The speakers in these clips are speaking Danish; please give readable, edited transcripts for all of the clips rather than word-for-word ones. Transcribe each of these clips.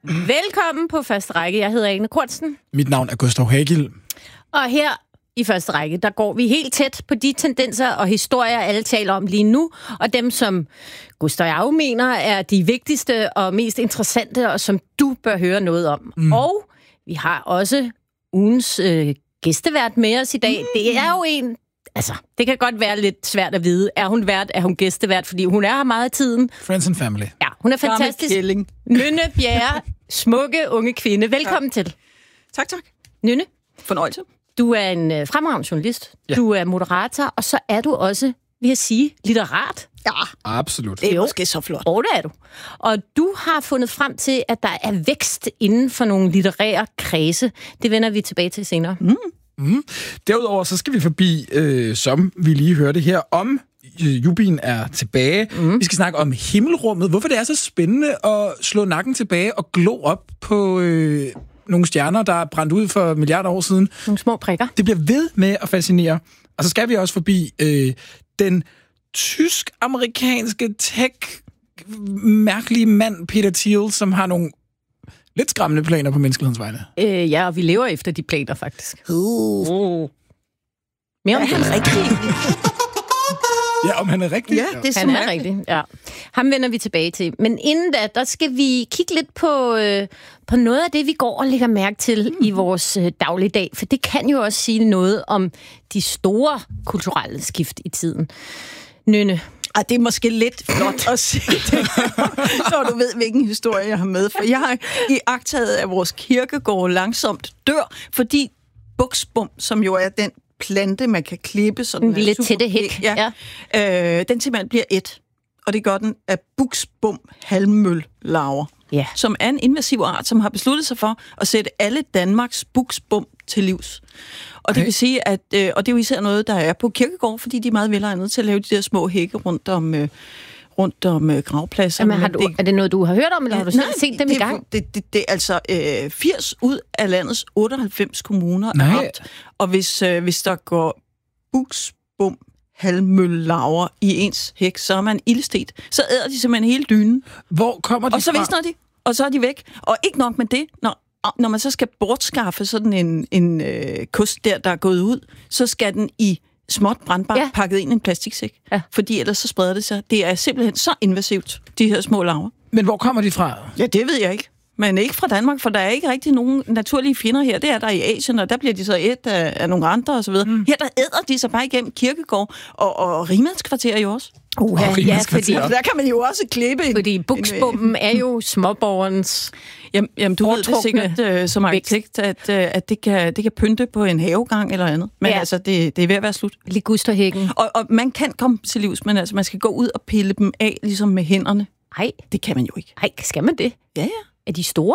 Velkommen på Første Række. Jeg hedder Ane Kortsen. Mit navn er Gustav Hagil. Og her i Første Række, der går vi helt tæt på de tendenser og historier, alle taler om lige nu, og dem, som Gustav og jeg mener er de vigtigste og mest interessante, og som du bør høre noget om. Og vi har også ugens gæstevært med os i dag. Det er jo en... Altså, det kan godt være lidt svært at vide. Er hun vært? Er hun gæstevært? Fordi hun er her meget af tiden. Friends and family. Ja, hun er fantastisk. Nynne Bjerre, smukke unge kvinde. Velkommen til. Tak. Nynne. Fornøjelse. Du er en fremragende journalist. Ja. Du er moderator, og så er du også, vil jeg sige, litterat. Ja, absolut. det er måske så flot. Og det er du. Og du har fundet frem til, at der er vækst inden for nogle litterære kredse. Det vender vi tilbage til senere. Derudover så skal vi forbi, som vi lige hørte her, om Jubin er tilbage. Vi skal snakke om himmelrummet. Hvorfor det er så spændende at slå nakken tilbage og glo op på nogle stjerner, der er brændt ud for milliarder år siden. Nogle små prikker. Det bliver ved med at fascinere. Og så skal vi også forbi den tysk-amerikanske tech-mærkelige mand, Peter Thiel, som har nogle lidt skræmmende planer på menneskelighedens vegne. Ja, og vi lever efter de planer, faktisk. Mere om han er rigtig. Ja, om han er rigtig. Ja, det er han er rigtig, ja. Ham vender vi tilbage til. Men inden da, der skal vi kigge lidt på noget af det, vi går og lægger mærke til i vores dagligdag. For det kan jo også sige noget om de store kulturelle skift i tiden. Nynne. Det er måske lidt flot at sige det, når du ved, hvilken historie jeg har med. For jeg har iagttaget, at vores kirkegård langsomt dør, fordi buksbom, som jo er den plante, man kan klippe sådan en lille tætte hæk, den simpelthen bliver et. Og det gør den af buksbom halmmøllarver, som er en invasiv art, som har besluttet sig for at sætte alle Danmarks buksbom til livs. Og det vil sige, at og det er jo især noget, der er på kirkegård, fordi de er meget velegnet til at lave de der små hække rundt om gravpladser. Jamen, er det noget, du har hørt om, eller har du selv set dem i gang? Det er altså 80 ud af landets 98 kommuner er ramt. Og hvis der går buksbom halmmøllarver i ens hæk, så er man ildestet. Så æder de simpelthen hele dynen. Hvor kommer de og så visner de, og så er de væk. Og ikke nok med det, når man så skal bortskaffe sådan en kost der er gået ud, så skal den i småt brandbart pakket ind i en plastiksæk. Ja. Fordi ellers så spreder det sig. Det er simpelthen så invasivt, de her små larver. Men hvor kommer de fra? Ja, det ved jeg ikke. Men ikke fra Danmark, for der er ikke rigtig nogen naturlige fjender her. Det er der i Asien, og der bliver de så et af nogle andre og så videre. Her der æder de sig bare igennem kirkegård og rigmandskvarter jo også. Ja, fordi der kan man jo også klippe. Fordi buksbommen er jo småborgerens. Jamen du ved det sikkert som arkitekt, at det kan pynte på en havegang eller andet. Men altså, det er ved at være slut. Ligusterhækken. Og man kan komme til livs, men altså, man skal gå ud og pille dem af, ligesom med hænderne. Nej. Det kan man jo ikke. Nej, skal man det? Ja. Er de store?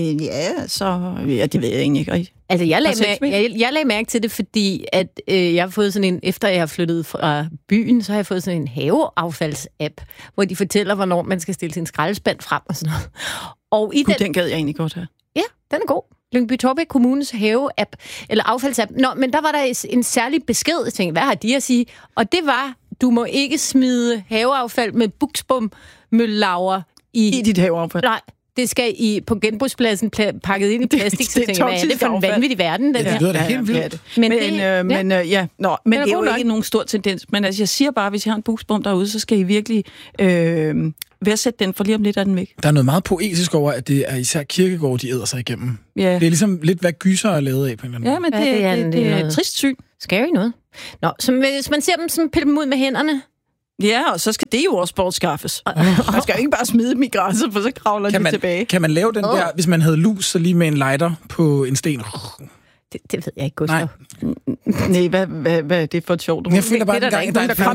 Det ved jeg egentlig ikke rigtigt. Altså, jeg lagde mærke til det, fordi at jeg har fået sådan en, efter jeg har flyttet fra byen, så har jeg fået sådan en haveaffalds-app, hvor de fortæller, hvornår man skal stille sin skraldespand frem og sådan noget. Og den gad jeg egentlig godt have. Ja, den er god. Lyngby-Taarbæk Kommunes have-app, eller affaldsapp. Men der var der en særlig besked, jeg tænkte, hvad har de at sige? Og det var, du må ikke smide haveaffald med buksbom-møllarver i dit haveaffald. Nej. Det skal på genbrugspladsen pakket ind i plastik, så tænker jeg, hvad er det for en vanvittig verden? Det lyder da helt vildt. Men det er jo ikke nogen stor tendens. Men altså, jeg siger bare, hvis I har en buksbom derude, så skal I virkelig værdsætte den, for lige om lidt er den væk. Der er noget meget poetisk over, at det er især kirkegård, de æder sig igennem. Ja. Det er ligesom lidt, hvad gyser er lavet af på en eller anden måde. Ja, men det er et trist syn. Scary noget. Nå, så hvis man ser dem sådan, pille dem ud med hænderne. Ja, og så skal det jo også bortskaffes. Man skal jo ikke bare smide dem i græsset, for så kravler de tilbage. Kan man lave den der, hvis man havde lus, så lige med en lighter på en sten? Det ved jeg ikke, Gustav. Nej, hvad er det for et sjovt? Jeg føler bare, der er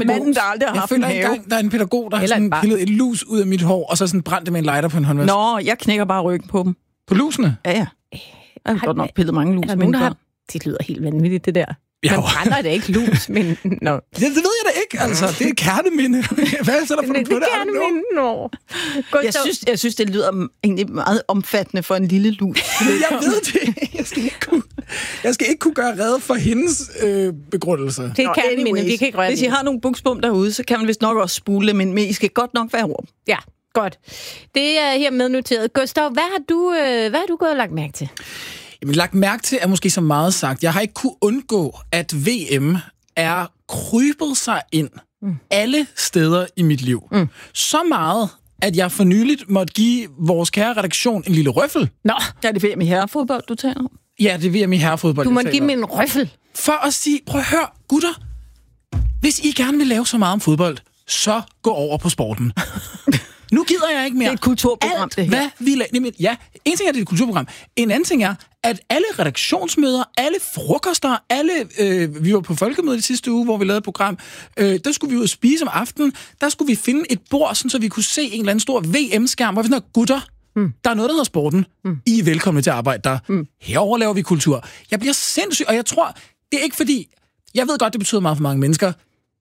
en pædagog, der har sådan pillet et lus ud af mit hår, og så sådan brændt det med en lighter på en håndvask. Nå, jeg knækker bare ryggen på dem. På lusene? Ja. Jeg har godt nok pillet mange lus. Det lyder helt vanvittigt, det der. Man brænder det ikke lus, men... No. Det ved jeg da ikke, altså. Det er kærneminde. Hvad er så der for det? Det er kærneminde, Jeg synes, det lyder egentlig meget omfattende for en lille lus. Jeg ved det. Jeg skal ikke kunne gøre rede for hendes begrundelser. Det er kærneminde, vi kan ikke røre. Hvis I har nogle buksbom derude, så kan man vist nok også spule, men I skal godt nok være rum. Ja. Godt. Det er her mednoteret. Gustav, hvad har du gået og lagt mærke til? Jamen, lagt mærke til er måske så meget sagt. Jeg har ikke kunne undgå, at VM er krybet sig ind alle steder i mit liv. Så meget, at jeg for nyligt måtte give vores kære redaktion en lille røffel. Nå, er det VM i herrefodbold, du taler om? Ja, det er VM i herrefodbold. Du må give mig en røffel. For at sige, prøv at høre, gutter. Hvis I gerne vil lave så meget om fodbold, så gå over på sporten. Nu gider jeg ikke mere. Det er et kulturprogram, det her. Hvad vi ja, en ting er, det er et kulturprogram. En anden ting er, at alle redaktionsmøder, alle frokoster, vi var på folkemødet i sidste uge, hvor vi lavede et program, der skulle vi ud og spise om aftenen, der skulle vi finde et bord, sådan, så vi kunne se en eller anden stor VM-skærm, hvor vi sådan, gutter, der er noget, der hedder sporten. I er velkomne til at arbejde der. Herover laver vi kultur. Jeg bliver sindssyg, og jeg tror, det er ikke fordi, jeg ved godt, det betyder meget for mange mennesker.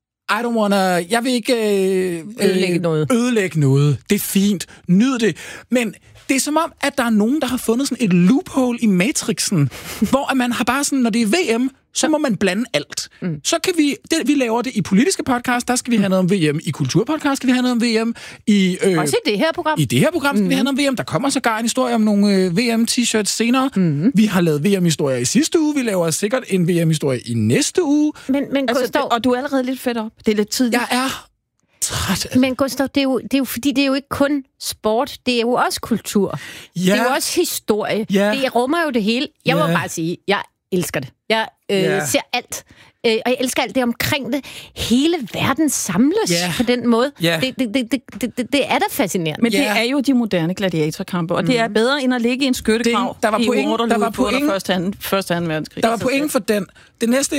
Jeg vil ikke ødelægge noget. Det er fint. Nyd det. Men det er som om, at der er nogen, der har fundet sådan et loophole i Matrixen, hvor man har bare sådan, når det er VM, så må man blande alt. Så kan vi laver det i politiske podcast, der skal vi have noget om VM. I kulturpodcast skal vi have noget om VM. Også i det her program. I det her program skal vi have noget om VM. Der kommer sågar en historie om nogle VM-t-shirts senere. Vi har lavet VM-historier i sidste uge. Vi laver sikkert en VM-historie i næste uge. Men altså, Gustav, og du er allerede lidt fedt op. Det er lidt tidligt. Jeg er træt af. Men Gustav, det er jo fordi, det er jo ikke kun sport, det er jo også kultur. Ja. Det er jo også historie. Ja. Det rummer jo det hele. Jeg må bare sige, jeg elsker det. Jeg ser alt. Og jeg elsker alt det omkring det. Hele verden samles på den måde. Det er da fascinerende. Men det er jo de moderne gladiatorkampe, og det er bedre end at ligge i en skyttegrav der var point første anden verdenskrig. Der var point for den. Det næste,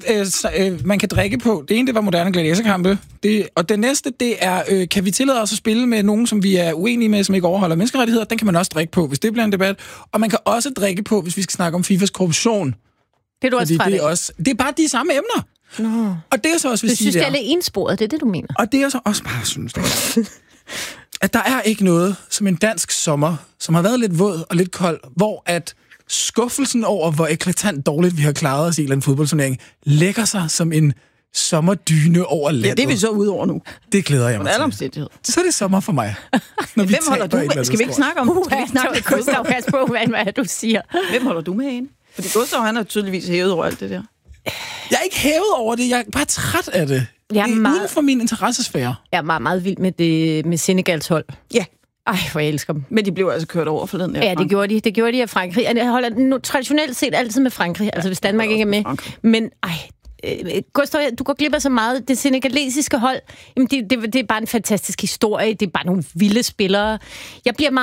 man kan drikke på, det ene, det var moderne gladiatorkampe. Og det næste, det er, kan vi tillade os at spille med nogen, som vi er uenige med, som ikke overholder menneskerettigheder? Den kan man også drikke på, hvis det bliver en debat. Og man kan også drikke på, hvis vi skal snakke om FIFAs korruption. Det er du også træt af. Det er bare de samme emner. Nå. Og det er så også, du synes, det er lidt ensporet, det er det, du mener? Og det er så også bare, synes jeg, at der er ikke noget som en dansk sommer, som har været lidt våd og lidt kold, hvor at skuffelsen over, hvor eklatant dårligt vi har klaret os i en eller anden fodboldturnering, lægger sig som en sommerdyne over landet. Ja, det er vi så ud over nu. Det glæder jeg mig til. Omstændighed. Så er det sommer for mig. Hvem holder du med? Skal vi ikke snakke om det? Gustav, pas på, hvad du siger. Hvem holder du med inde? Fordi Gustav, han er tydeligvis hævet over alt det der. Jeg er ikke hævet over det. Jeg er bare træt af det. Det er uden for min interessesfære. Jeg er meget, meget vild med Senegals hold. Ja. Ej, hvor jeg elsker dem. Men de blev altså kørt over for den der. Ja, det gjorde de af Frankrig. Jeg holder nu traditionelt set altid med Frankrig, altså hvis Danmark ikke er med. Men Gustav, du går glip af så meget. Det senegalesiske hold, jamen det er bare en fantastisk historie. Det er bare nogle vilde spillere. Jeg bliver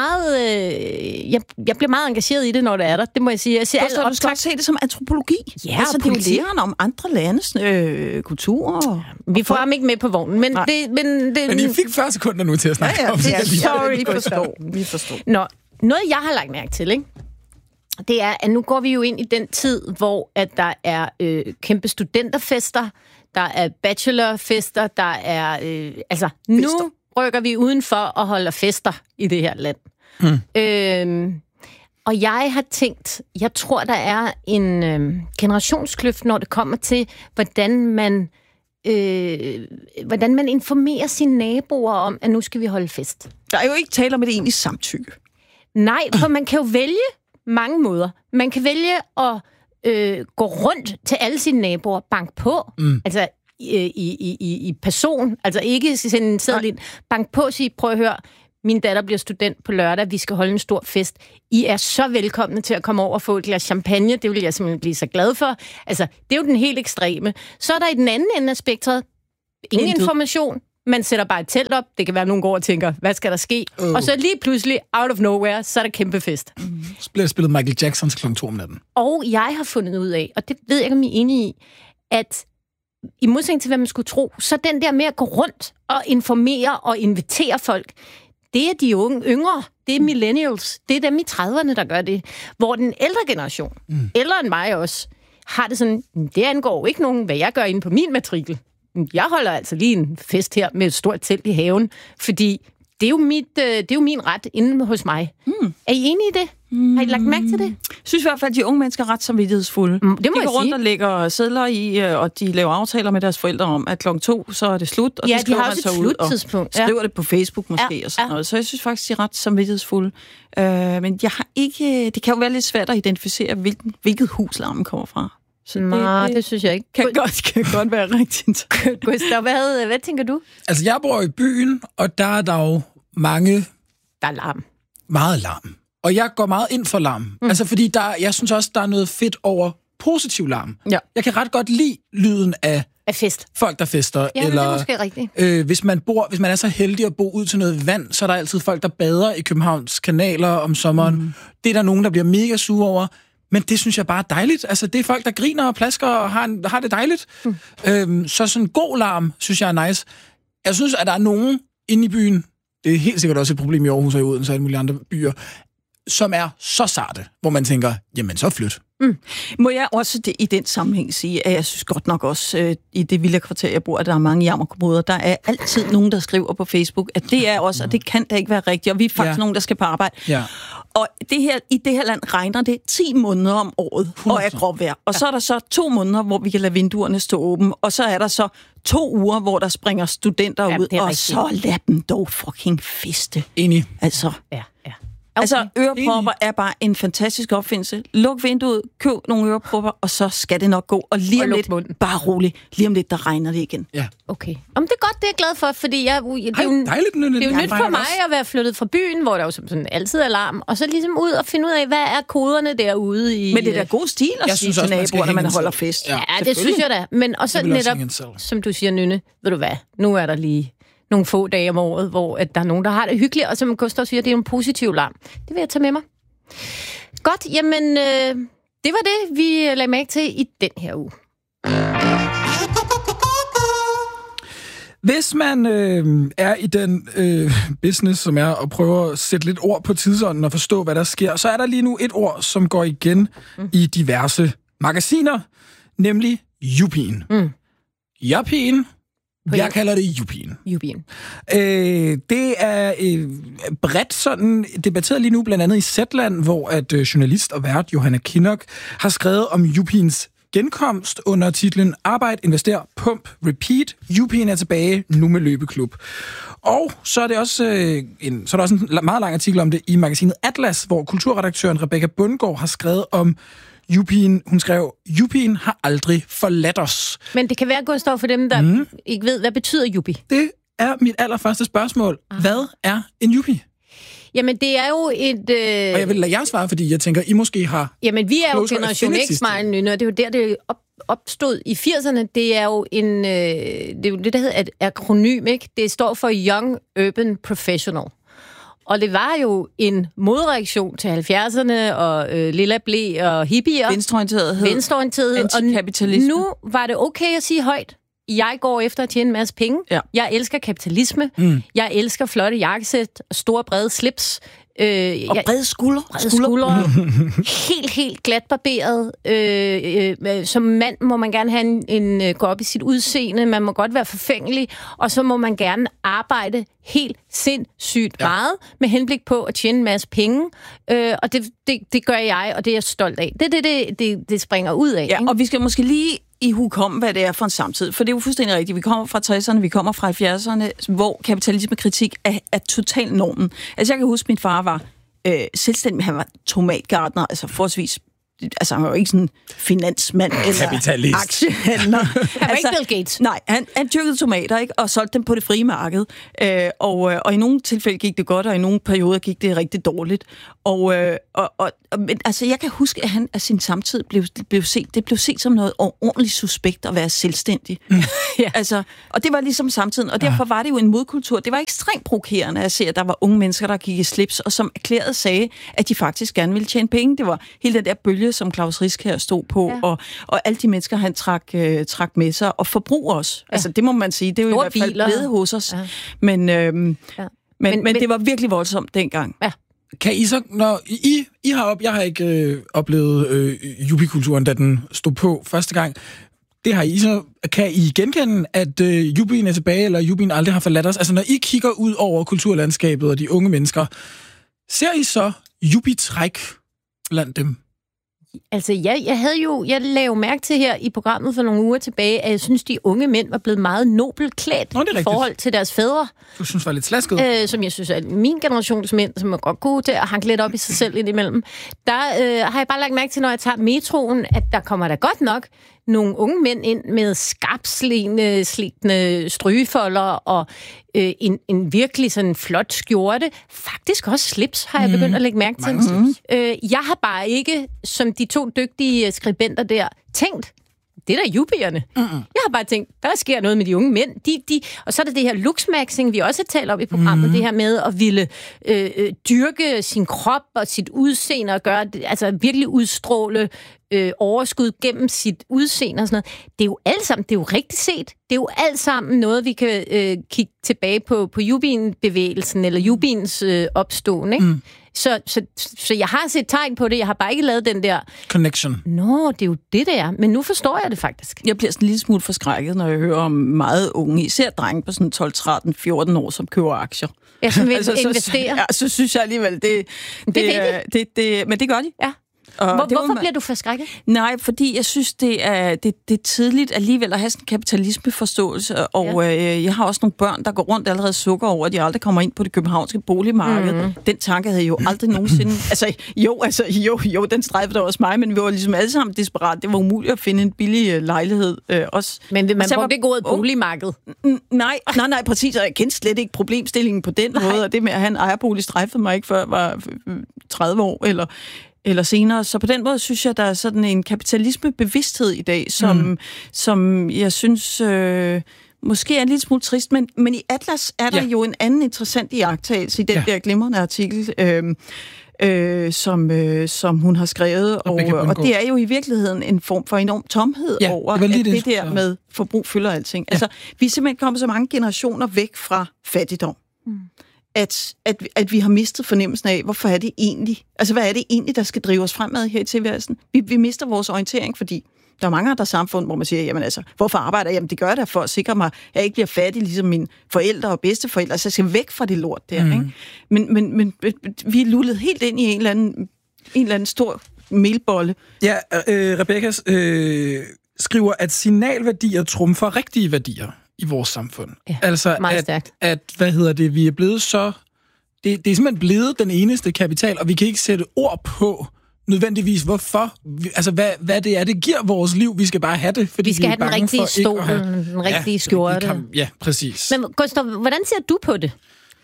meget engageret i det, når det er der. Det må jeg sige. Jeg ser Gustav, du skal også se det som antropologi. Ja, altså, det er jo læren om andre landes kulturer. Vi får ham ikke med på vognen, men Men I fik 40 sekunder nu til at snakke om det. Vi forstår. Nå, noget jeg har lagt mærke til, ikke? Det er, at nu går vi jo ind i den tid, hvor at der er kæmpe studenterfester, der er bachelorfester, der er... nu rykker vi udenfor og holder fester i det her land. Og jeg har tænkt, jeg tror, der er en generationskløft, når det kommer til, hvordan man informerer sine naboer om, at nu skal vi holde fest. Der er jo ikke tale om et egentligt samtykke. Nej, for man kan jo vælge mange måder. Man kan vælge at gå rundt til alle sine naboer, bank på, altså i person, altså ikke sende en seddel ind, bank på og sige, prøv at høre, min datter bliver student på lørdag, vi skal holde en stor fest. I er så velkomne til at komme over og få et glas champagne, det vil jeg simpelthen blive så glad for. Altså, det er jo den helt ekstreme. Så er der i den anden ende af spektret ingen information. Man sætter bare et telt op. Det kan være, at nogen går og tænker, hvad skal der ske? Og så lige pludselig, out of nowhere, så er der kæmpe fest. Så bliver der spillet Michael Jackson til kl. 2 om natten. Og jeg har fundet ud af, og det ved jeg ikke, om I er enige i, at i modsætning til, hvad man skulle tro, så den der med at gå rundt og informere og invitere folk, det er de yngre, det er millennials, det er dem i 30'erne, der gør det. Hvor den ældre generation, ældre end mig også, har det sådan, det angår ikke nogen, hvad jeg gør inde på min matrikel. Jeg holder altså lige en fest her med et stort telt i haven, fordi det er jo min ret inde hos mig. Er I enige i det? Har I lagt mærke til det? synes i hvert fald, at de unge mennesker er ret samvittighedsfulde. Det må de går rundt sige. og lægger sedler i, og de laver aftaler med deres forældre om, at 2:00, så er det slut, og Ja, så de har man også så et ud og sluttidspunkt. skriver det på Facebook måske, og sådan noget. Så jeg synes faktisk, de er ret samvittighedsfulde. Men jeg har ikke... Det kan jo være lidt svært at identificere, hvilket hus larmen kommer fra. Så det synes jeg ikke. Kan godt være rigtigt. Gustav, hvad tænker du? Altså, jeg bor i byen, og der er jo mange... Der er larm. Meget larm. Og jeg går meget ind for larm. Altså, fordi jeg synes også, der er noget fedt over positiv larm. Ja. Jeg kan ret godt lide lyden af fest. folk, der fester. Ja, eller, det er måske rigtigt. Hvis man er så heldig at bo ud til noget vand, så er der altid folk, der bader i Københavns kanaler om sommeren. Det er der nogen, der bliver mega sure over. Men det synes jeg bare er dejligt. Altså, det er folk, der griner og plasker og har det dejligt. Så sådan en god larm, synes jeg er nice. Jeg synes, at der er nogen inde i byen, det er helt sikkert også et problem i Aarhus og i Odense og alle mulige andre byer, som er så sarte, hvor man tænker, jamen så flyt. Må jeg også i den sammenhæng sige, at jeg synes godt nok også, i det vilde-kvarter, jeg bor, at der er mange jammerkommoder. Der er altid nogen, der skriver på Facebook, at det er også, og det kan da ikke være rigtigt, og vi er faktisk nogen, der skal på arbejde. Ja. Og i det her land regner det 10 måneder om året, 100%. Og er gråvejr. Og så er der så 2 måneder, hvor vi kan lade vinduerne stå åbne, og så er der så 2 uger, hvor der springer studenter ud, og rigtigt. Så lad dem dog fucking feste. Enig. Altså... Ja. Okay. Altså, ørepropper er bare en fantastisk opfindelse. Luk vinduet, køb nogle ørepropper, og så skal det nok gå. Og lige om lidt, bare rolig, lige om lidt, der regner det igen. Ja. Okay. Om det er godt, det er jeg glad for, fordi det er jo nyt for mig at være flyttet fra byen, hvor der jo sådan altid er alarm, og så ligesom ud og finde ud af, hvad er koderne derude i... Men det er da god stil at sige til naboerne, når man holder fest. Ja, det synes jeg da. Men også netop, som du siger, Nynne, ved du hvad, nu er der lige nogle få dage om året, hvor at der er nogen, der har det hyggeligt, og som Gustav siger, det er en positiv larm. Det vil jeg tage med mig. Godt, jamen, det var det, vi lagde mærke til i den her uge. Hvis man er i den business, som er at prøve at sætte lidt ord på tidsånden og forstå, hvad der sker, så er der lige nu et ord, som går igen i diverse magasiner, nemlig Jupien. Jupien. Jeg kalder det Jupien. Det er bredt sådan debatteret lige nu, blandt andet i Zetland, hvor at journalist og vært Johanna Kinnock har skrevet om Jupiens genkomst under titlen Arbejd, Invester, Pump, Repeat. Jupien er tilbage, nu med løbeklub. Og så er det også en meget lang artikel om det i magasinet Atlas, hvor kulturredaktøren Rebecca Bundgaard har skrevet om Jupien. Hun skrev, Jupien har aldrig forladt os. Men det kan være, Gustav, for dem, der ikke ved, hvad betyder Jupi? Det er mit allerførste spørgsmål. Hvad er en Jupi? Jamen, det er jo et... Og jeg vil lade jer svare, fordi jeg tænker, I måske har... Jamen, vi er jo generation X, mig og Nynne, og det er jo der, det opstod i 80'erne. Det er jo det, der hedder et akronym, ikke? Det står for Young Urban Professional. Og det var jo en modreaktion til 70'erne og lilla blæ og hippier. Venstreorientethed. Antikapitalisme. Og nu var det okay at sige højt. Jeg går efter at tjene en masse penge. Ja. Jeg elsker kapitalisme. Jeg elsker flotte jakkesæt og store brede slips. Og brede skuldre. Helt glat barberet. Som mand må man gerne have gå op i sit udseende. Man må godt være forfængelig. Og så må man gerne arbejde helt sindssygt meget med henblik på at tjene en masse penge. Og det gør jeg, og det er jeg stolt af. Det springer ud af. Ja, og vi skal måske lige i hukomme, hvad det er for en samtid. For det er jo fuldstændig rigtigt. Vi kommer fra 60'erne, vi kommer fra 70'erne, hvor kapitalismekritik er total normen. Altså, jeg kan huske, at min far var selvstændig. Han var tomatgartner, altså forholdsvis... Altså, han var jo ikke sådan finansmand eller kapitalist. Aktiehandler. Han var ikke Bill Gates. Nej, han dyrkede tomater, ikke? Og solgte dem på det frie marked. Og i nogle tilfælde gik det godt, og i nogle perioder gik det rigtig dårligt. Men altså, jeg kan huske, at han af sin samtid blev set som noget ordentligt suspekt at være selvstændig. Ja. Altså, og det var ligesom samtiden, og derfor var det jo en modkultur. Det var ekstremt provokerende at se, at der var unge mennesker, der gik i slips, og som erklæret sagde, at de faktisk gerne ville tjene penge. Det var hele den der bølge, som Claus Risk her stod på, og alle de mennesker, han trak med sig, og forbrug også. Ja. Altså, det må man sige. Det er jo i hvert fald blevet hos os. Ja. Men det var virkelig voldsomt dengang. Ja. Kan I så, når I har jeg har ikke oplevet jubikulturen, da den stod på første gang. Det har I så. Kan I genkende, at jubien er tilbage, eller jubien aldrig har forladt os? Altså, når I kigger ud over kulturlandskabet og de unge mennesker, ser I så jubitræk blandt dem? Altså, jeg lagde jo mærke til her i programmet for nogle uger tilbage, at jeg synes, de unge mænd var blevet meget nobelt klædt i forhold til deres fædre. Du synes, var lidt slasket? Som jeg synes, at min generations mænd, som er godt gode til at hanke lidt op i sig selv indimellem, der har jeg bare lagt mærke til, når jeg tager metroen, at der kommer da godt nok nogle unge mænd ind med skarpslidende strygefolder og en virkelig sådan flot skjorte. Faktisk også slips, har jeg begyndt at lægge mærke til. Jeg har bare ikke, som de 2 dygtige skribenter der, tænkt, det er da jubierne. Jeg har bare tænkt, der sker noget med de unge mænd. Og så er det her looksmaxing, vi også har talt om i programmet, det her med at ville dyrke sin krop og sit udseende og gøre, altså virkelig udstråle overskud gennem sit udseende og sådan noget. Det er jo alt sammen, det er jo rigtigt set. Det er jo alt sammen noget, vi kan kigge tilbage på Jubin-bevægelsen eller Jubins opståen, ikke? Så jeg har set tegn på det, jeg har bare ikke lavet den der connection. Det er jo det der, men nu forstår jeg det faktisk. Jeg bliver sådan en lille smule forskrækket, når jeg hører om meget unge, især drenge på sådan 12, 13, 14 år, som køber aktier. Ja, som vil investere. Så synes jeg alligevel, det men det gør de. Ja. Hvorfor bliver du forskrækket? Nej, fordi jeg synes, det er tidligt alligevel at have sådan en kapitalismeforståelse, og jeg har også nogle børn, der går rundt allerede sukker over, at de aldrig kommer ind på det københavnske boligmarked. Den tanke havde jo aldrig nogensinde... Jo, den strejfede der også mig, men vi var ligesom alle sammen desperat. Det var umuligt at finde en billig lejlighed også. Men man brugte ikke ordet boligmarked? Nej, præcis, og jeg kendte slet ikke problemstillingen på den måde, og det med at have en ejerbolig strejfede mig ikke før jeg var 30 år, eller senere. Så på den måde synes jeg, der er sådan en kapitalismebevidsthed i dag, som jeg synes måske er en lille smule trist, men i Atlas er der jo en anden interessant iagttagelse i den der glimrende artikel, som hun har skrevet, og det er jo i virkeligheden en form for enorm tomhed over, at det der med forbrug fylder alting. Altså, vi er simpelthen kommet så mange generationer væk fra fattigdom. At vi har mistet fornemmelsen af, hvorfor er det egentlig? Altså, hvad er det egentlig, der skal drive os fremad her i tilværelsen? Vi mister vores orientering, fordi der er mange andre samfund, hvor man siger, jamen altså, hvorfor arbejder jeg? Jamen, det gør jeg for at sikre mig, at jeg ikke bliver fattig, ligesom mine forældre og bedsteforældre, så jeg skal væk fra det lort der, ikke? Men vi er lullet helt ind i en eller anden stor melbolle. Ja, Rebecca skriver, at signalværdier trumfer rigtige værdier i vores samfund. Ja, altså, vi er blevet så... Det er simpelthen blevet den eneste kapital, og vi kan ikke sætte ord på nødvendigvis, hvorfor. Altså, hvad det er, det giver vores liv. Vi skal bare have det, fordi vi skal have den rigtige stol, den rigtige skjorte. Ja, præcis. Men Gustav, hvordan ser du på det?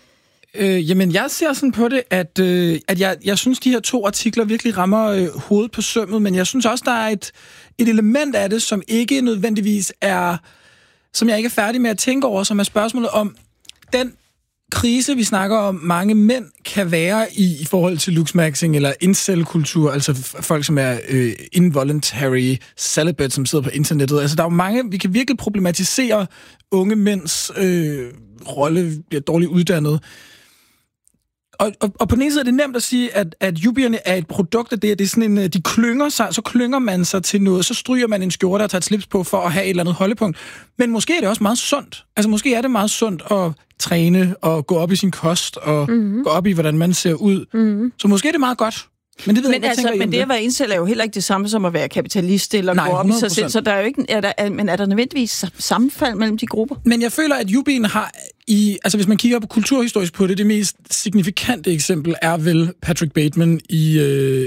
Jamen, jeg ser sådan på det, at jeg synes, de her 2 artikler virkelig rammer hovedet på sømmet, men jeg synes også, der er et element af det, som ikke nødvendigvis er... som jeg ikke er færdig med at tænke over, som er spørgsmålet om den krise, vi snakker om, mange mænd kan være i forhold til looksmaxing eller incel-kultur, altså folk, som er involuntary celibate, som sidder på internettet. Altså, der er jo mange, vi kan virkelig problematisere unge mænds rolle, bliver dårligt uddannet. Og på den ene side er det nemt at sige, at jubierne er et produkt af det er sådan en, de klynger sig, så klynger man sig til noget, så stryger man en skjorte og tager et slips på for at have et eller andet holdepunkt. Men måske er det også meget sundt. Altså måske er det meget sundt at træne og gå op i sin kost og gå op i, hvordan man ser ud. Så måske er det meget godt. Men det ved jeg ikke, men det at være incel er jo heller ikke det samme som at være kapitalist eller gå op i sig selv, så der er jo ikke, men er der nødvendigvis sammenfald mellem de grupper? Men jeg føler, at Jubin har altså hvis man kigger på kulturhistorisk på det mest signifikante eksempel er vel Patrick Bateman i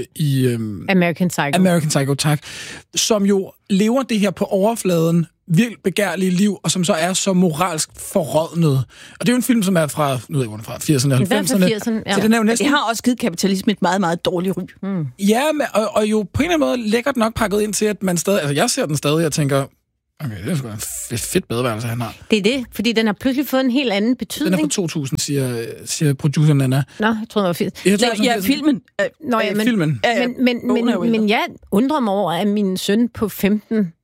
American Psycho. American Psycho, tak. Som jo lever det her på overfladen vildt begærlige liv, og som så er så moralsk forrådnet. Og det er jo en film, som er fra, nu ved jeg, fra 80'erne og 90'erne. Ja. Så den er jo næsten... Det har også givet kapitalisme et meget, meget dårligt ry. Ja, og jo på en eller anden måde lækkert nok pakket ind til, at man stadig... Altså, jeg ser den stadig og tænker, okay, det er sgu en fedt badeværelse, han har. Det er det, fordi den har pludselig fået en helt anden betydning. Den er fra 2000, siger produceren Anna. Nå, jeg tror, det var fedt. Filmen. Filmen. Men jeg undrer mig over, at min søn på 15...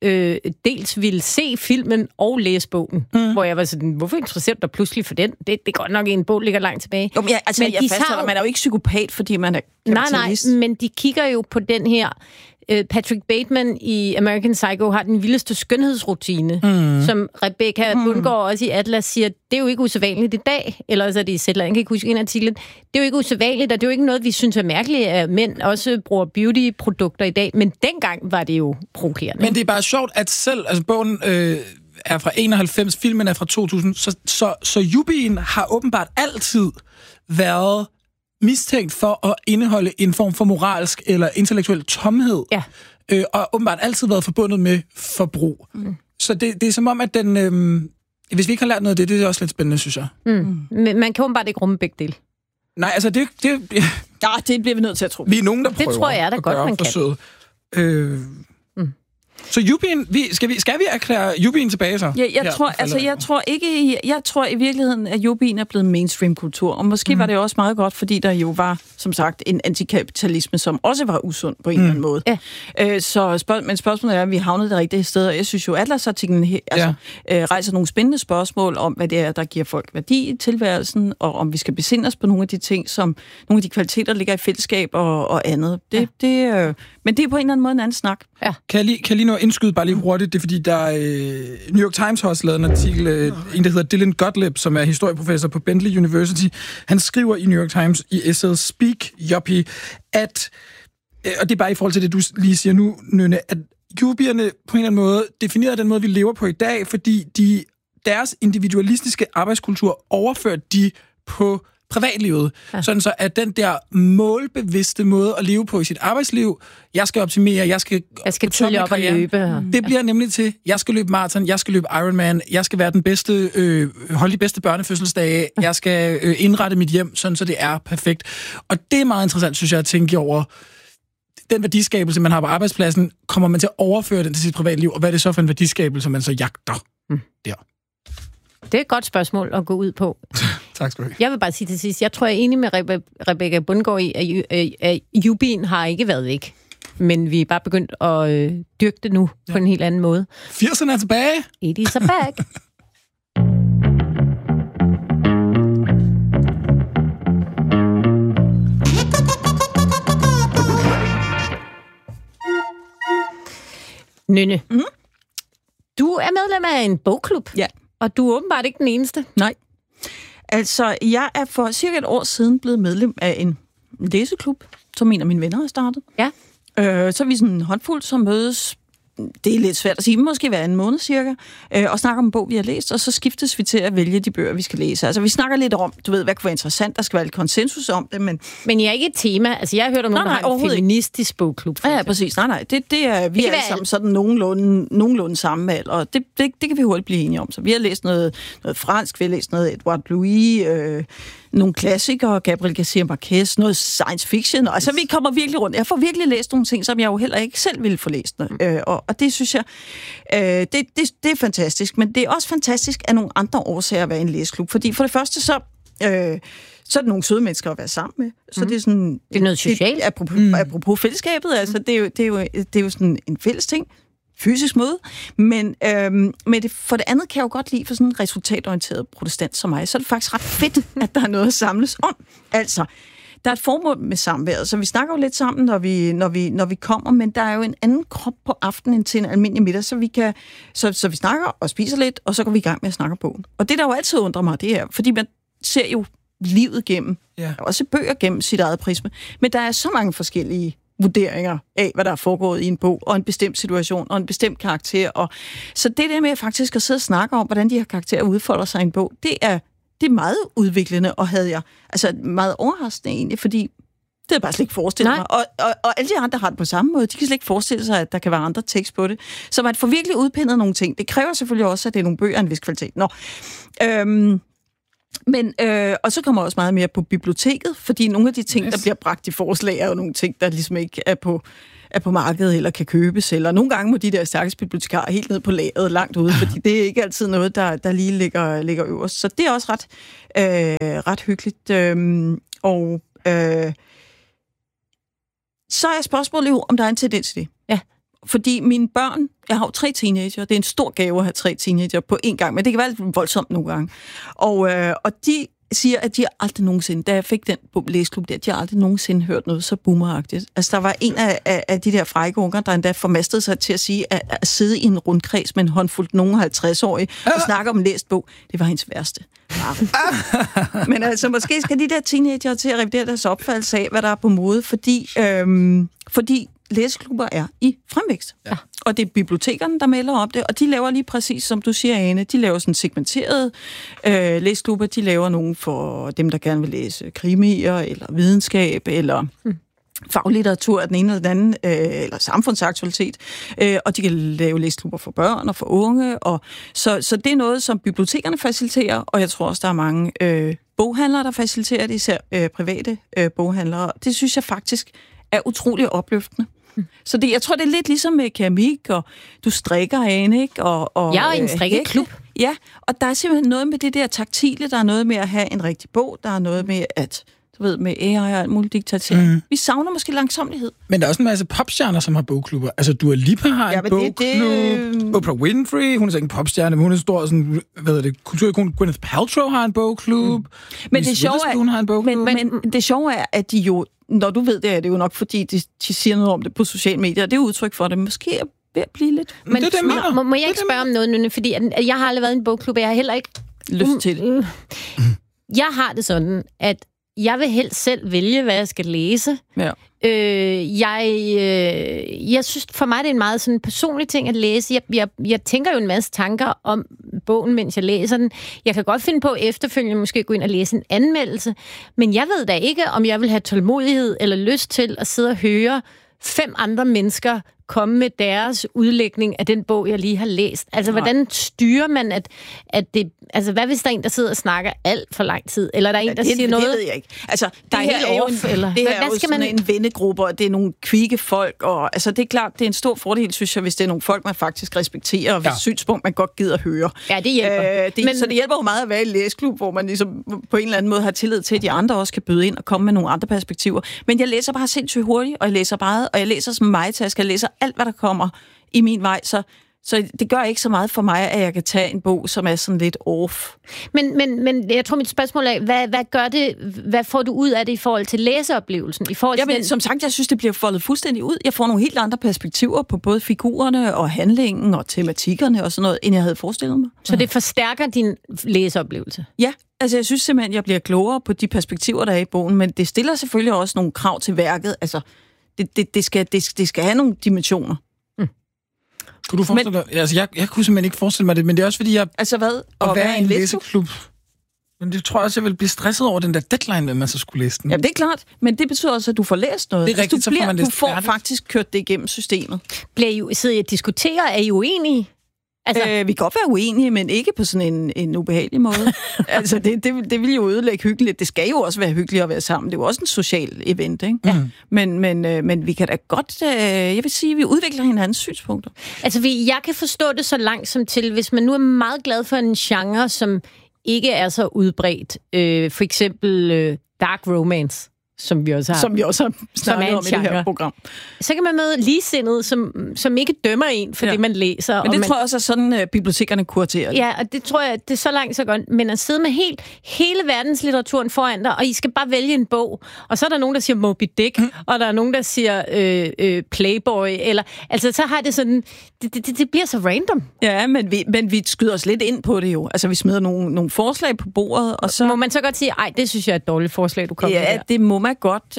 dels ville se filmen og læse bogen, hvor jeg var sådan, hvorfor interesserer du dig pludselig for den? Det er godt nok en bog, ligger langt tilbage. Jo, men jeg fastholder, man er jo ikke psykopat, fordi man er kapitalist. Nej, men de kigger jo på den her Patrick Bateman i American Psycho har den vildeste skønhedsrutine, som Rebecca Bundgaard også i Atlas siger, det er jo ikke usædvanligt i dag, eller så er det i Zetland, jeg kan ikke huske en artikel. Det er jo ikke usædvanligt, og det er jo ikke noget, vi synes er mærkeligt, at mænd også bruger beauty-produkter i dag, men dengang var det jo provokerende. Men det er bare sjovt, at selv, altså bogen er fra 91, filmen er fra 2000, så Yupien har åbenbart altid været mistænkt for at indeholde en form for moralsk eller intellektuel tomhed, og åbenbart altid været forbundet med forbrug. Så det er som om, at den... hvis vi ikke har lært noget af det er også lidt spændende, synes jeg. Men man kan åbenbart ikke rumme begge dele. Nej, altså det bliver vi nødt til at tro. Vi er nogen, der prøver det tror jeg da godt, man kan. Så Yupien, skal vi erklære Yupien tilbage så? Ja, jeg tror i virkeligheden, at Yupien er blevet mainstream-kultur, og måske var det også meget godt, fordi der jo var, som sagt, en antikapitalisme, som også var usund på en eller anden måde. Ja. Men spørgsmålet er, at vi havnede det rigtige sted, og jeg synes jo, Atlas-artiklen rejser nogle spændende spørgsmål om, hvad det er, der giver folk værdi i tilværelsen, og om vi skal besinde os på nogle af de ting, som nogle af de kvaliteter ligger i fællesskab og andet. Men det er på en eller anden måde en anden snak. Ja. Kan jeg lige nå indskyde bare lige hurtigt, det er fordi, der New York Times har også lavet en artikel, en der hedder Dylan Gottlieb, som er historieprofessor på Bentley University. Han skriver i New York Times i essayet Speak, Yuppie, at, og det er bare i forhold til det, du lige siger nu, Nynne, at yupierne på en eller anden måde definerer den måde, vi lever på i dag, fordi deres individualistiske arbejdskultur overfører de på privatlivet. Ja. Sådan så, at den der målbevidste måde at leve på i sit arbejdsliv, jeg skal optimere, jeg skal tidligere op og løbe. Det bliver nemlig til, jeg skal løbe maraton, jeg skal løbe Ironman, jeg skal være den bedste, holde de bedste børnefødselsdage, jeg skal indrette mit hjem, sådan så det er perfekt. Og det er meget interessant, synes jeg, at tænke over den værdiskabelse, man har på arbejdspladsen, kommer man til at overføre den til sit privatliv, og hvad er det så for en værdiskabelse, man så jagter der? Det er et godt spørgsmål at gå ud på. Tak skal du have. Jeg vil bare sige til sidst, jeg tror, jeg er enig med Rebecca Bundgaard i, at Yupien har ikke været væk. Men vi er bare begyndt at dyrke det nu på en helt anden måde. 80'erne er tilbage. It is back. Nynne, du er medlem af en bogklub. Ja. Og du er åbenbart ikke den eneste. Nej. Altså, jeg er for cirka et år siden blevet medlem af en læseklub, som en af mine venner har startet. Ja. Så er vi sådan en håndfuld, som mødes, det er lidt svært at sige, måske hver anden måned cirka, og snakker om en bog, vi har læst, og så skiftes vi til at vælge de bøger, vi skal læse. Altså, vi snakker lidt om, du ved, hvad kunne være interessant, der skal være lidt konsensus om det, men I er ikke et tema. Altså, jeg har hørt om nogen, der har en feministisk bogklub. Ja, præcis. Nej, det er, vi er alle sammen sådan nogenlunde samme alder, og det kan vi hurtigt blive enige om. Så vi har læst noget fransk, vi har læst noget Edouard Louis, nogle klassikere, Gabriel Garcia Marquez, noget science fiction. Altså, vi kommer virkelig rundt. Jeg får virkelig læst nogle ting, som jeg jo heller ikke selv ville få læst. Og det synes jeg, det er fantastisk. Men det er også fantastisk af nogle andre årsager at være i en læseklub. Fordi for det første, så er det nogle søde mennesker at være sammen med. Så det er sådan... Det er noget socialt. Apropos fællesskabet, altså, det er jo sådan en fælles ting. Fysisk møde, men for det andet kan jeg jo godt lide for sådan en resultatorienteret protestant som mig, så er det faktisk ret fedt, at der er noget at samles om. Altså, der er et formål med samværet, så vi snakker jo lidt sammen, når vi kommer, men der er jo en anden krop på aftenen end til en almindelig middag, så vi snakker og spiser lidt, og så går vi i gang med at snakke på. Og det, der jo altid undrer mig, det er, fordi man ser jo livet gennem, også bøger gennem sit eget prisme, men der er så mange forskellige vurderinger af, hvad der er foregået i en bog, og en bestemt situation, og en bestemt karakter. Og så det der med faktisk at sidde og snakke om, hvordan de her karakterer udfolder sig i en bog, det er meget udviklende, og havde jeg meget overraskende egentlig, fordi det havde jeg bare slet ikke forestillet mig. Og alle de andre har det på samme måde. De kan slet ikke forestille sig, at der kan være andre tekst på det. Så man får virkelig udpindet nogle ting. Det kræver selvfølgelig også, at det er nogle bøger af en vis kvalitet. Og så kommer også meget mere på biblioteket, fordi nogle af de ting, der bliver bragt i forslag, er jo nogle ting, der ligesom ikke er på markedet eller kan købes, eller nogle gange må de der stærkeste bibliotekarer helt ned på lageret langt ude, fordi det er ikke altid noget, der lige ligger øverst. Så det er også ret hyggeligt. Så er spørgsmålet jo, om der er en tendens til det. Ja. Fordi mine børn, jeg har jo 3 teenager, det er en stor gave at have 3 teenager på én gang, men det kan være lidt voldsomt nogle gange. Og de siger, at de aldrig nogensinde, da jeg fik den læseklub der, de har aldrig nogensinde hørt noget så boomeragtigt. Altså, der var en af de der frække unger, der endda formastede sig til at sige, at sidde i en rundkreds med en håndfuld nogen 50-årige og snakke om en læst bog, det var hendes værste. Men altså, måske skal de der teenager til at revidere deres opfattelse af, hvad der er på mode, fordi læseklubber er i fremvækst. Ja. Og det er bibliotekerne, der melder om det, og de laver lige præcis, som du siger, Ane, de laver sådan segmenterede læseklubber, de laver nogen for dem, der gerne vil læse krimier, eller videnskab, eller faglitteratur af den ene eller den anden, eller samfundsaktualitet, og de kan lave læseklubber for børn og for unge, og så det er noget, som bibliotekerne faciliterer, og jeg tror også, der er mange boghandlere, der faciliterer det, især private boghandlere. Det synes jeg faktisk er utrolig opløftende. Så jeg tror, det er lidt ligesom med keramik, og du strikker, Ane, ikke? Og jeg er en strikkeklub. Ja, og der er simpelthen noget med det der taktile, der er noget med at have en rigtig bog, der er noget med at, du ved, med AI og alt muligt digitalisering. Vi savner måske langsomlighed. Men der er også en masse popstjerner, som har bogklubber. Altså, Dua Lipa har en bogklub. Oprah Winfrey, hun er så ikke en popstjerne, men hun er stor sådan, kulturikon. Gwyneth Paltrow har en bogklub. Men det sjove er, har en bogklub. Men det sjove er, at de jo, når du ved det, er det jo nok, fordi de siger noget om det på sociale medier, og det er udtryk for det. Måske er ved at blive lidt. Men det må jeg ikke spørge om noget, Nynne, fordi jeg har aldrig været i en bogklub, og jeg har heller ikke lyst til det. Jeg har det sådan, at jeg vil helst selv vælge, hvad jeg skal læse. Ja. Jeg synes, for mig det er en meget sådan personlig ting at læse. Jeg tænker jo en masse tanker om bogen, mens jeg læser den. Jeg kan godt finde på efterfølgende måske gå ind og læse en anmeldelse, men jeg ved da ikke, om jeg vil have tålmodighed eller lyst til at sidde og høre 5 andre mennesker komme med deres udlægning af den bog, jeg lige har læst. Altså, hvordan styrer man, at det... Altså, hvad hvis der er en, der sidder og snakker alt for lang tid? Eller der er en, der siger noget... Det ved jeg ikke. Altså, der er helt off, eller... Det her er jo sådan en vennegruppe, og det er nogle kvikke folk, og altså, det er klart, det er en stor fordel, synes jeg, hvis det er nogle folk, man faktisk respekterer, og hvis synspunkt, man godt gider at høre. Ja, det hjælper. Så det hjælper jo meget at være i læseklub, hvor man ligesom på en eller anden måde har tillid til, at de andre også kan byde ind og komme med nogle andre perspektiver. Men jeg læser bare sindssygt hurtigt, og jeg læser meget, og jeg læser som majtaske, jeg læser alt, hvad der kommer i min vej, så det gør ikke så meget for mig, at jeg kan tage en bog, som er sådan lidt off. Men jeg tror, mit spørgsmål er, hvad gør det, hvad får du ud af det i forhold til læseoplevelsen? Som sagt, jeg synes, det bliver foldet fuldstændig ud. Jeg får nogle helt andre perspektiver på både figurerne og handlingen og tematikkerne og sådan noget, end jeg havde forestillet mig. Så det forstærker din læseoplevelse? Ja, altså jeg synes simpelthen, jeg bliver klogere på de perspektiver, der er i bogen, men det stiller selvfølgelig også nogle krav til værket. Altså, det skal have nogle dimensioner. Kunne du forestille dig? Altså, jeg kunne simpelthen ikke forestille mig det, men det er også fordi, jeg... Altså hvad? At være i en læseklub. Men det tror jeg også, jeg vil blive stresset over den der deadline, at man så skulle læse den. Jamen, det er klart, men det betyder også, at du får læst noget. Det er rigtigt, du får faktisk kørt det igennem systemet. Sidder I og diskuterer? Er I uenige? Altså, vi kan godt være uenige, men ikke på sådan en ubehagelig måde. Altså, det vil jo ødelægge hyggeligt. Det skal jo også være hyggeligt at være sammen. Det er jo også en social event, ikke? Ja. Men vi kan da godt... jeg vil sige, at vi udvikler hinandens synspunkter. Altså, jeg kan forstå det så langt som til, hvis man nu er meget glad for en genre, som ikke er så udbredt. For eksempel dark romance. Som vi også har snakket om i det her program. Så kan man møde ligesindede, som ikke dømmer en for det, man læser. Men det tror jeg også er sådan, bibliotekerne kuraterer det. Ja, og det tror jeg, det er så langt så godt. Men at sidde med hele verdenslitteraturen foran dig, og I skal bare vælge en bog. Og så er der nogen, der siger Moby Dick, og der er nogen, der siger Playboy. Eller, altså, så har det sådan... Det bliver så random. Ja, men vi skyder os lidt ind på det jo. Altså, vi smider nogle forslag på bordet, og så... Må man så godt sige, ej, det synes jeg er et dårligt forslag, du kommer med der. Ja, det må man godt.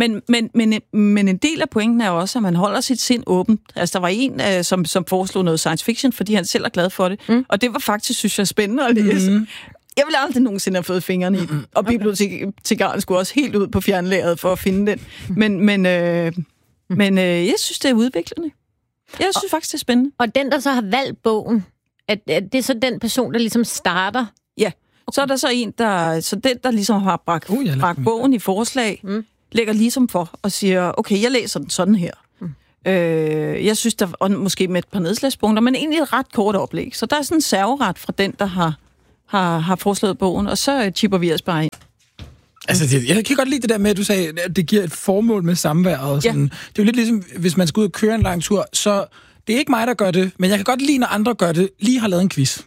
Men en del af pointen er også, at man holder sit sind åbent. Altså, der var en, som foreslog noget science fiction, fordi han selv er glad for det. Og det var faktisk, synes jeg, spændende at læse. Jeg ville aldrig nogensinde have fået fingrene i den. Og bibliotekaren skulle også helt ud på fjernlageret for at finde den. Men jeg synes, det er udviklende. Jeg synes faktisk, det er spændende. Og den, der så har valgt bogen, at det er så den person, der ligesom starter? Ja. Så er der så en, der ligesom har bragt bogen i forslag, lægger ligesom for og siger, okay, jeg læser den sådan her. Jeg synes, der måske med et par nedslagspunkter, men egentlig et ret kort oplæg. Så der er sådan en serveret fra den, der har foreslået bogen, og så chipper vi os bare ind. Altså, jeg kan godt lide det der med, at du sagde, at det giver et formål med samværet. Og sådan. Ja. Det er jo lidt ligesom, hvis man skal ud og køre en lang tur, så det er ikke mig, der gør det, men jeg kan godt lide, når andre gør det, lige har lavet en quiz.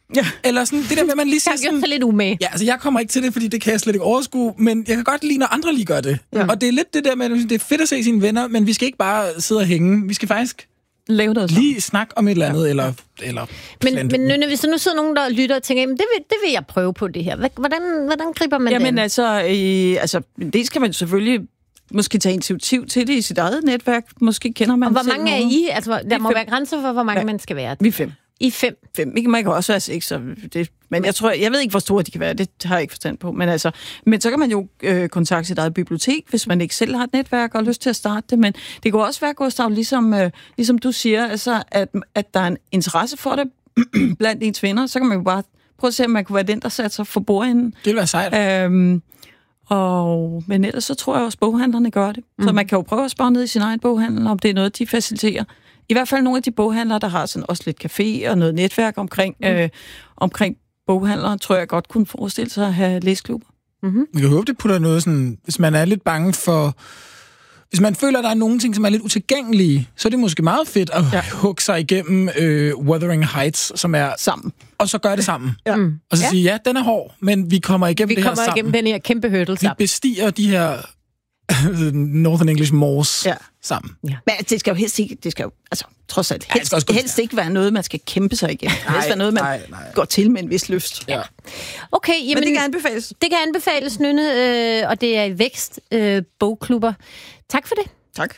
Ja. Eller sådan, det der med, at man lige siger sådan... Jeg har gjort sig lidt umage. Ja, altså jeg kommer ikke til det, fordi det kan jeg slet ikke overskue, men jeg kan godt lide, når andre lige gør det. Ja. Og det er lidt det der med, at det er fedt at se sine venner, men vi skal ikke bare sidde og hænge. Vi skal faktisk lave noget lige snakke om et eller andet, eller men hvis der nu sidder nogen, der lytter og tænker, det vil jeg prøve på det her. Hvordan griber man det? Jamen altså, det kan man selvfølgelig måske tage initiativ til det i sit eget netværk. Måske kender man. Og hvor mange er I? Altså, der må være grænser for, hvor mange man skal være. Vi er 5. I er 5? 5. Man kan også være 6. Men jeg ved ikke, hvor store de kan være. Det har jeg ikke forstand på. Men så kan man jo kontakte sit eget bibliotek, hvis man ikke selv har et netværk og har lyst til at starte det. Men det kan også være, Gustav, ligesom du siger, altså, at der er en interesse for det blandt ens venner. Så kan man jo bare prøve at se, om man kunne være den, der satte sig for bordenden. Det vil være sejt. Men ellers så tror jeg også, at boghandlerne gør det. Så man kan jo prøve at spørge ned i sin egen boghandel, om det er noget, de faciliterer. I hvert fald nogle af de boghandlere, der har sådan også lidt café og noget netværk omkring boghandlere, tror jeg godt kunne forestille sig at have læsklubber. Man kan håbe, det putter noget sådan, hvis man er lidt bange for... Hvis man føler, at der er nogle ting, som er lidt utilgængelige, så er det måske meget fedt at hugge sig igennem Wuthering Heights, som er... Sammen. Og så gør det sammen. Ja. Og så sige, ja, den er hård, men vi kommer igennem det her sammen. Vi kommer igennem den her kæmpe hurdle sammen. Vi bestiger de her Northern English moors sammen. Ja. Men det skal jo helst ikke... Det skal jo, altså, trods alt helst ikke være noget, man skal kæmpe sig igennem. Det skal helst være noget, man går til med en vis lyst. Ja. Okay, jamen, men det kan anbefales. Det kan anbefales, Nynne, og det er i Vækst bogklubber. Tak for det. Tak.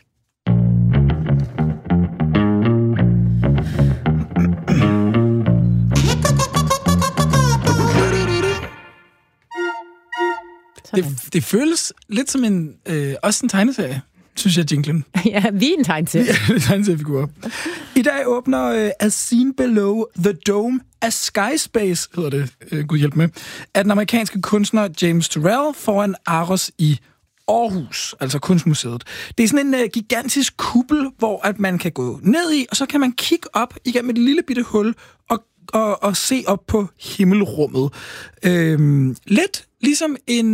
Det føles lidt som også en tegneserie, synes jeg, jinglen. Ja, vi er en tegneserie. Ja, en tegneseriefigur. I dag åbner As Seen Below the Dome, A Sky Space, hedder det, Gud hjælp med, af den amerikanske kunstner James Turrell foran Aros i Aarhus, altså Kunstmuseet. Det er sådan en gigantisk kuppel, hvor at man kan gå ned i, og så kan man kigge op igennem et lille bitte hul og se op på himmelrummet. Lidt ligesom en...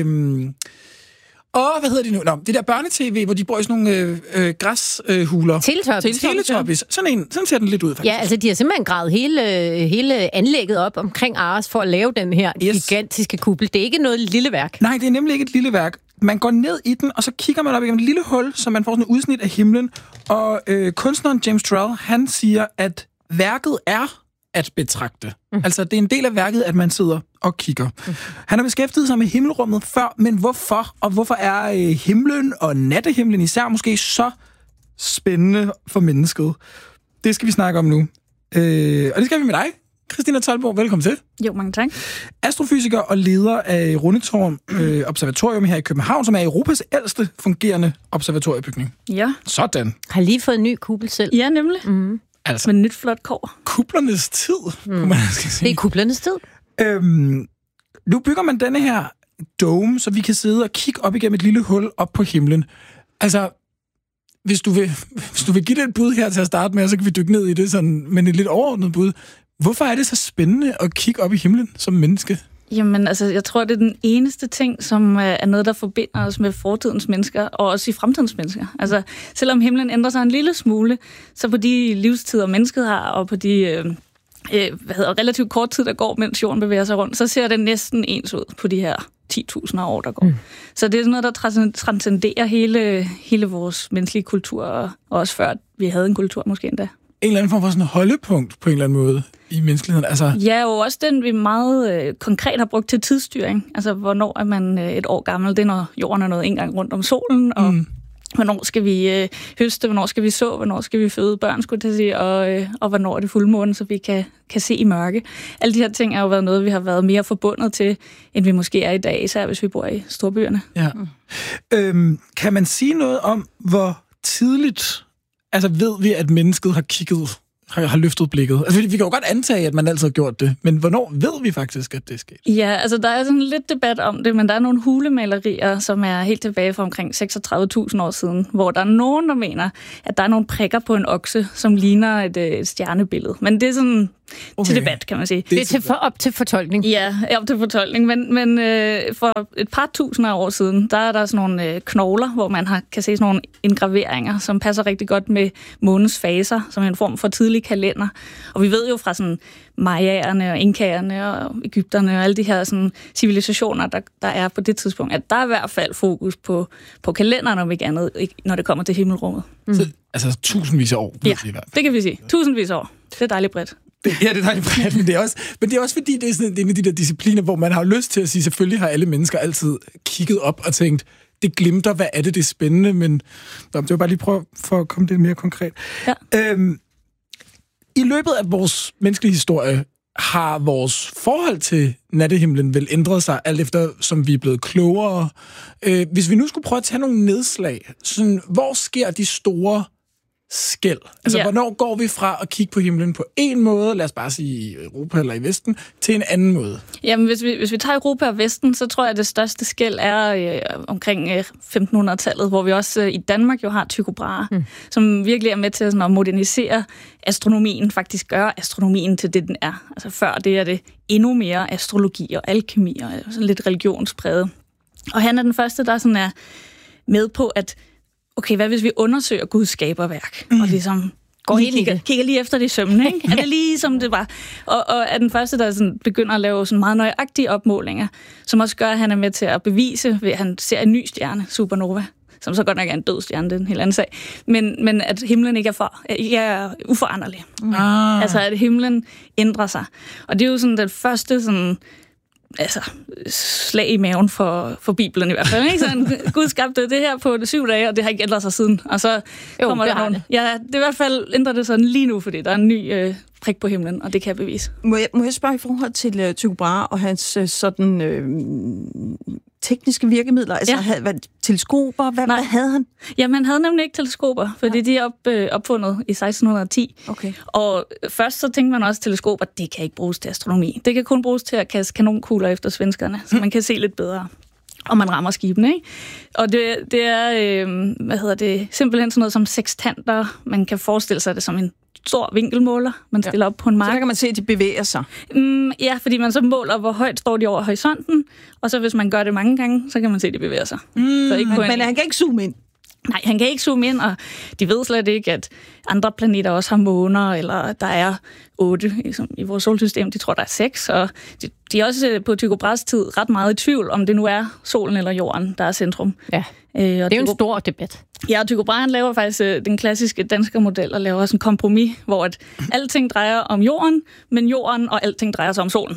hvad hedder de nu? Nå, det der børnetv, hvor de bor i sådan nogle græshuler. Teletubbies. Sådan ser den lidt ud, faktisk. Ja, altså de har simpelthen gravet hele anlægget op omkring Aros for at lave den her gigantiske kuppel. Det er ikke noget lille værk. Nej, det er nemlig ikke et lille værk. Man går ned i den, og så kigger man op igennem et lille hul, så man får sådan et udsnit af himlen. Og kunstneren James Turrell, han siger, at værket er at betragte. Altså, det er en del af værket, at man sidder og kigger. Han har beskæftiget sig med himmelrummet før, men hvorfor? Og hvorfor er himlen og nattehimlen især måske så spændende for mennesket? Det skal vi snakke om nu. Og det skal vi med dig, Christina Tolborg. Velkommen til. Jo, mange tak. Astrofysiker og leder af Rundetårn Observatorium her i København, som er Europas ældste fungerende observatoriebygning. Ja. Sådan. Har lige fået en ny kuppel selv. Ja, nemlig. Altså, med nyt flot kår. Kuplernes tid, kunne man skal sige. Det er kuplernes tid. Nu bygger man denne her dome, så vi kan sidde og kigge op igennem et lille hul op på himlen. Altså, hvis du vil give det et bud her til at starte med, så kan vi dykke ned i det sådan, men et lidt overordnet bud. Hvorfor er det så spændende at kigge op i himlen som menneske? Jamen, altså, jeg tror, det er den eneste ting, som er noget, der forbinder os med fortidens mennesker, og også i fremtidens mennesker. Altså, selvom himlen ændrer sig en lille smule, så på de livstider, mennesket har, og på de relativt kort tid, der går, mens jorden bevæger sig rundt, så ser det næsten ens ud på de her 10.000 år, der går. Så det er sådan noget, der transcenderer hele vores menneskelige kultur, og også før vi havde en kultur måske endda. En eller anden form for sådan et holdepunkt på en eller anden måde i menneskeligheden. Altså... Ja, jo også den, vi meget konkret har brugt til tidsstyring. Altså, hvornår er man et år gammel? Det er, når jorden er nået en gang rundt om solen, og hvornår skal vi høste, hvornår skal vi så, hvornår skal vi føde børn, skulle jeg sige, og hvornår er det fuldmåne, så vi kan se i mørke. Alle de her ting har jo været noget, vi har været mere forbundet til, end vi måske er i dag, især hvis vi bor i storbyerne. Ja. Kan man sige noget om, hvor tidligt ved vi, at mennesket har løftet blikket? Altså, vi kan jo godt antage, at man altid har gjort det, men hvornår ved vi faktisk, at det er sket? Ja, altså der er sådan lidt debat om det, men der er nogle hulemalerier, som er helt tilbage fra omkring 36.000 år siden, hvor der er nogen, der mener, at der er nogle prikker på en okse, som ligner et stjernebillede. Men det er sådan til debat, kan man sige. Det er op til fortolkning. Ja, op til fortolkning. Men for et par tusinder af år siden, der er der sådan nogle knogler, hvor man kan se sådan nogle engraveringer, som passer rigtig godt med månens faser, som er en form for tidlig kalender. Og vi ved jo fra sådan mayaerne og inkaerne og egypterne og alle de her sådan civilisationer, der er på det tidspunkt, at der er i hvert fald fokus på kalenderen, om ikke andet, når det kommer til himmelrummet. Så, altså tusindvis af år. Ja, det kan vi sige. Tusindvis af år. Det er dejligt bredt. Ja, det er dejligt bredt, men det er også fordi, det er sådan en af de der discipliner, hvor man har lyst til at sige, selvfølgelig har alle mennesker altid kigget op og tænkt, det glimter, hvad er det er spændende, men det var bare lige prøve for at komme lidt mere konkret. Ja. I løbet af vores menneskelige historie har vores forhold til nattehimlen vel ændret sig, alt efter som vi er blevet klogere. Hvis vi nu skulle prøve at tage nogle nedslag, sådan, hvor sker de store skel? Altså, hvornår går vi fra at kigge på himlen på en måde, lad os bare sige i Europa eller i Vesten, til en anden måde? Jamen, hvis vi tager Europa og Vesten, så tror jeg, at det største skel er omkring 1500-tallet, hvor vi også i Danmark jo har Tycho Brahe, som virkelig er med til sådan, at modernisere astronomien, faktisk gøre astronomien til det, den er. Altså før det er det endnu mere astrologi og alkemi og sådan lidt religionspræget. Og han er den første, der sådan er med på, at okay, hvad hvis vi undersøger Guds skaberværk, og ligesom kigger lige efter det i sømmene, ikke? Er det lige som det var? Og er den første, der sådan begynder at lave sådan meget nøjagtige opmålinger, som også gør, at han er med til at bevise, ved at han ser en ny stjerne, supernova, som så godt nok er en død stjerne, det er en helt anden sag, men at himlen ikke er uforanderlig. Altså, at himlen ændrer sig. Og det er jo sådan den første sådan slag i maven for Bibelen i hvert fald. Ikke? Så Gud skabte det her på 7 dage, og det har ikke ændret sig siden. Og så kommer der nogen. Ja, det i hvert fald ændrer det sådan lige nu, fordi der er en ny prik på himlen, og det kan jeg bevise. Må jeg spørge i forhold til Tycho Brahe og hans sådan tekniske virkemidler? Altså, teleskoper? Hvad havde han? Jamen, han havde nemlig ikke teleskoper, fordi de er opfundet i 1610. Okay. Og først så tænkte man også, at teleskoper, det kan ikke bruges til astronomi. Det kan kun bruges til at kaste kanonkugler efter svenskerne, så man kan se lidt bedre, og man rammer skibene, ikke? Og det er, simpelthen sådan noget som sextanter. Man kan forestille sig det som en stor vinkelmåler, man stiller op på en mark. Så der kan man se, at de bevæger sig. Ja, fordi man så måler, hvor højt står de over horisonten, og så hvis man gør det mange gange, så kan man se, at de bevæger sig. Så ikke men han kan ikke zoome ind? Nej, han kan ikke zoome ind, og de ved slet ikke, at andre planeter også har måner, eller der er 8 i vores solsystem. De tror, der er 6, og de er også på Tycho Brahes tid ret meget i tvivl, om det nu er solen eller jorden, der er centrum. Ja, det er jo en stor debat. Ja, og Tycho Brahe laver faktisk den klassiske danske model, og laver også en kompromis, hvor at alting drejer om jorden, men jorden og alting drejer sig om solen.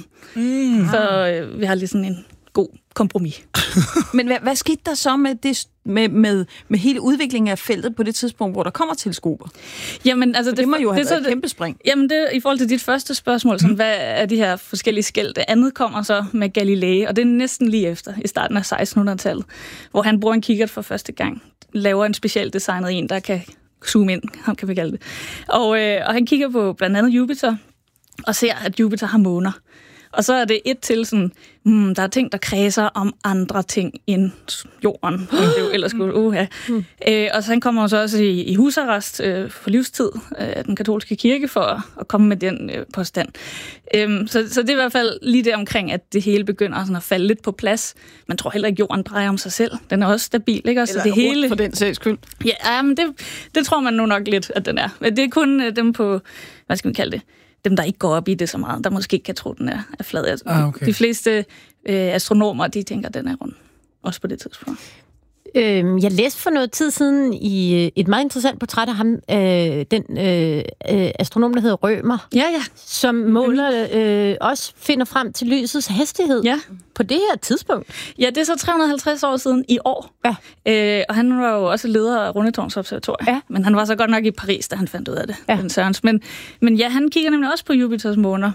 Så vi har lige sådan en god kompromis. Men hvad skete der så med det med hele udviklingen af feltet på det tidspunkt, hvor der kommer teleskoper? Jamen, altså det må jo have været et kæmpe spring. Jamen, det i forhold til dit første spørgsmål, sådan, hvad er de her forskellige skel? Det andet kommer så med Galilei, og det er næsten lige efter, i starten af 1600-tallet, hvor han bruger en kikkert for første gang, laver en specielt designet en, der kan zoome ind, kan vi kalde det. Og han kigger på blandt andet Jupiter, og ser, at Jupiter har måner. Og så er det et til sådan, der er ting, der kredser om andre ting end jorden. Det er jo ellers skulle og så han kommer så også i husarrest for livstid af den katolske kirke for at komme med den påstand. Så det er i hvert fald lige det omkring, at det hele begynder sådan at falde lidt på plads. Man tror heller ikke, jorden drejer om sig selv. Den er også stabil, ikke? Også eller det hele for den sags skyld. Ja, men det tror man nu nok lidt, at den er. Men det er kun dem på, hvad skal vi kalde det? Dem, der ikke går op i det så meget, der måske ikke kan tro, den er flad. Okay. De fleste astronomer, de tænker, at den er rund. Også på det tidspunkt. Jeg læste for noget tid siden i et meget interessant portræt af ham, den astronom, der hedder Rømer, som måler også finder frem til lysets hastighed på det her tidspunkt. Ja, det er så 350 år siden i år. Ja. Og han var jo også leder af Rundetårns Observatorium. Ja. Men han var så godt nok i Paris, da han fandt ud af det. Ja. Den Sørens. Men ja, han kigger nemlig også på Jupiters måner.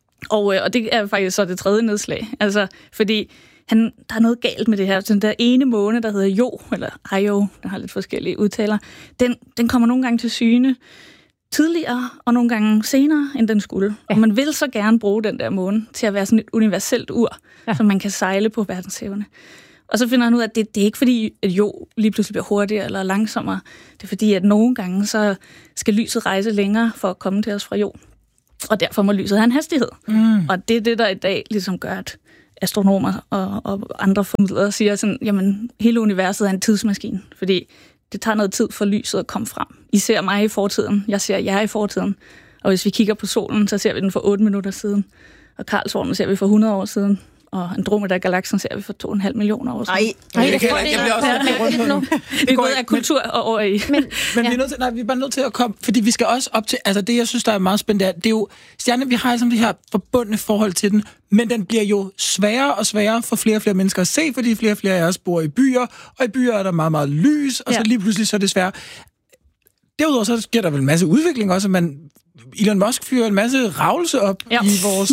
Og det er faktisk så det tredje nedslag. Altså, fordi der er noget galt med det her. Den der ene måne, der hedder Jo, eller Io, der har lidt forskellige udtaler, den kommer nogle gange til syne tidligere, og nogle gange senere, end den skulle. Ja. Og man vil så gerne bruge den der måne til at være sådan et universelt ur, som man kan sejle på verdenshavene. Og så finder han ud af, at det er ikke fordi, at Jo lige pludselig bliver hurtigere eller langsommere. Det er fordi, at nogle gange så skal lyset rejse længere for at komme til os fra Jo. og derfor må lyset have en hastighed. Og det er det, der i dag ligesom gør, at astronomer og andre formidlere siger sådan, jamen, hele universet er en tidsmaskine, fordi det tager noget tid for lyset at komme frem. I ser mig i fortiden, jeg ser jer i fortiden, og hvis vi kigger på solen, så ser vi den for 8 minutter siden, og Karlsvognen ser vi for 100 år siden, og Andromeda-galaksen ser vi for 2,5 millioner år siden. Nej, jeg tror, det er mærkeligt nu. Vi går af kultur og over i. Men vi er nødt til, vi er bare nødt til at komme, fordi vi skal også op til, altså det, jeg synes, der er meget spændende, det er jo, stjernen, vi har som det her forbundne forhold til den, men den bliver jo sværere og sværere for flere og flere mennesker at se, fordi flere og flere af os bor i byer, og i byer er der meget, meget lys, og så lige pludselig så er det svært. Derudover så sker der vel en masse udvikling også, at Elon Musk fyrer en masse ravelse op i vores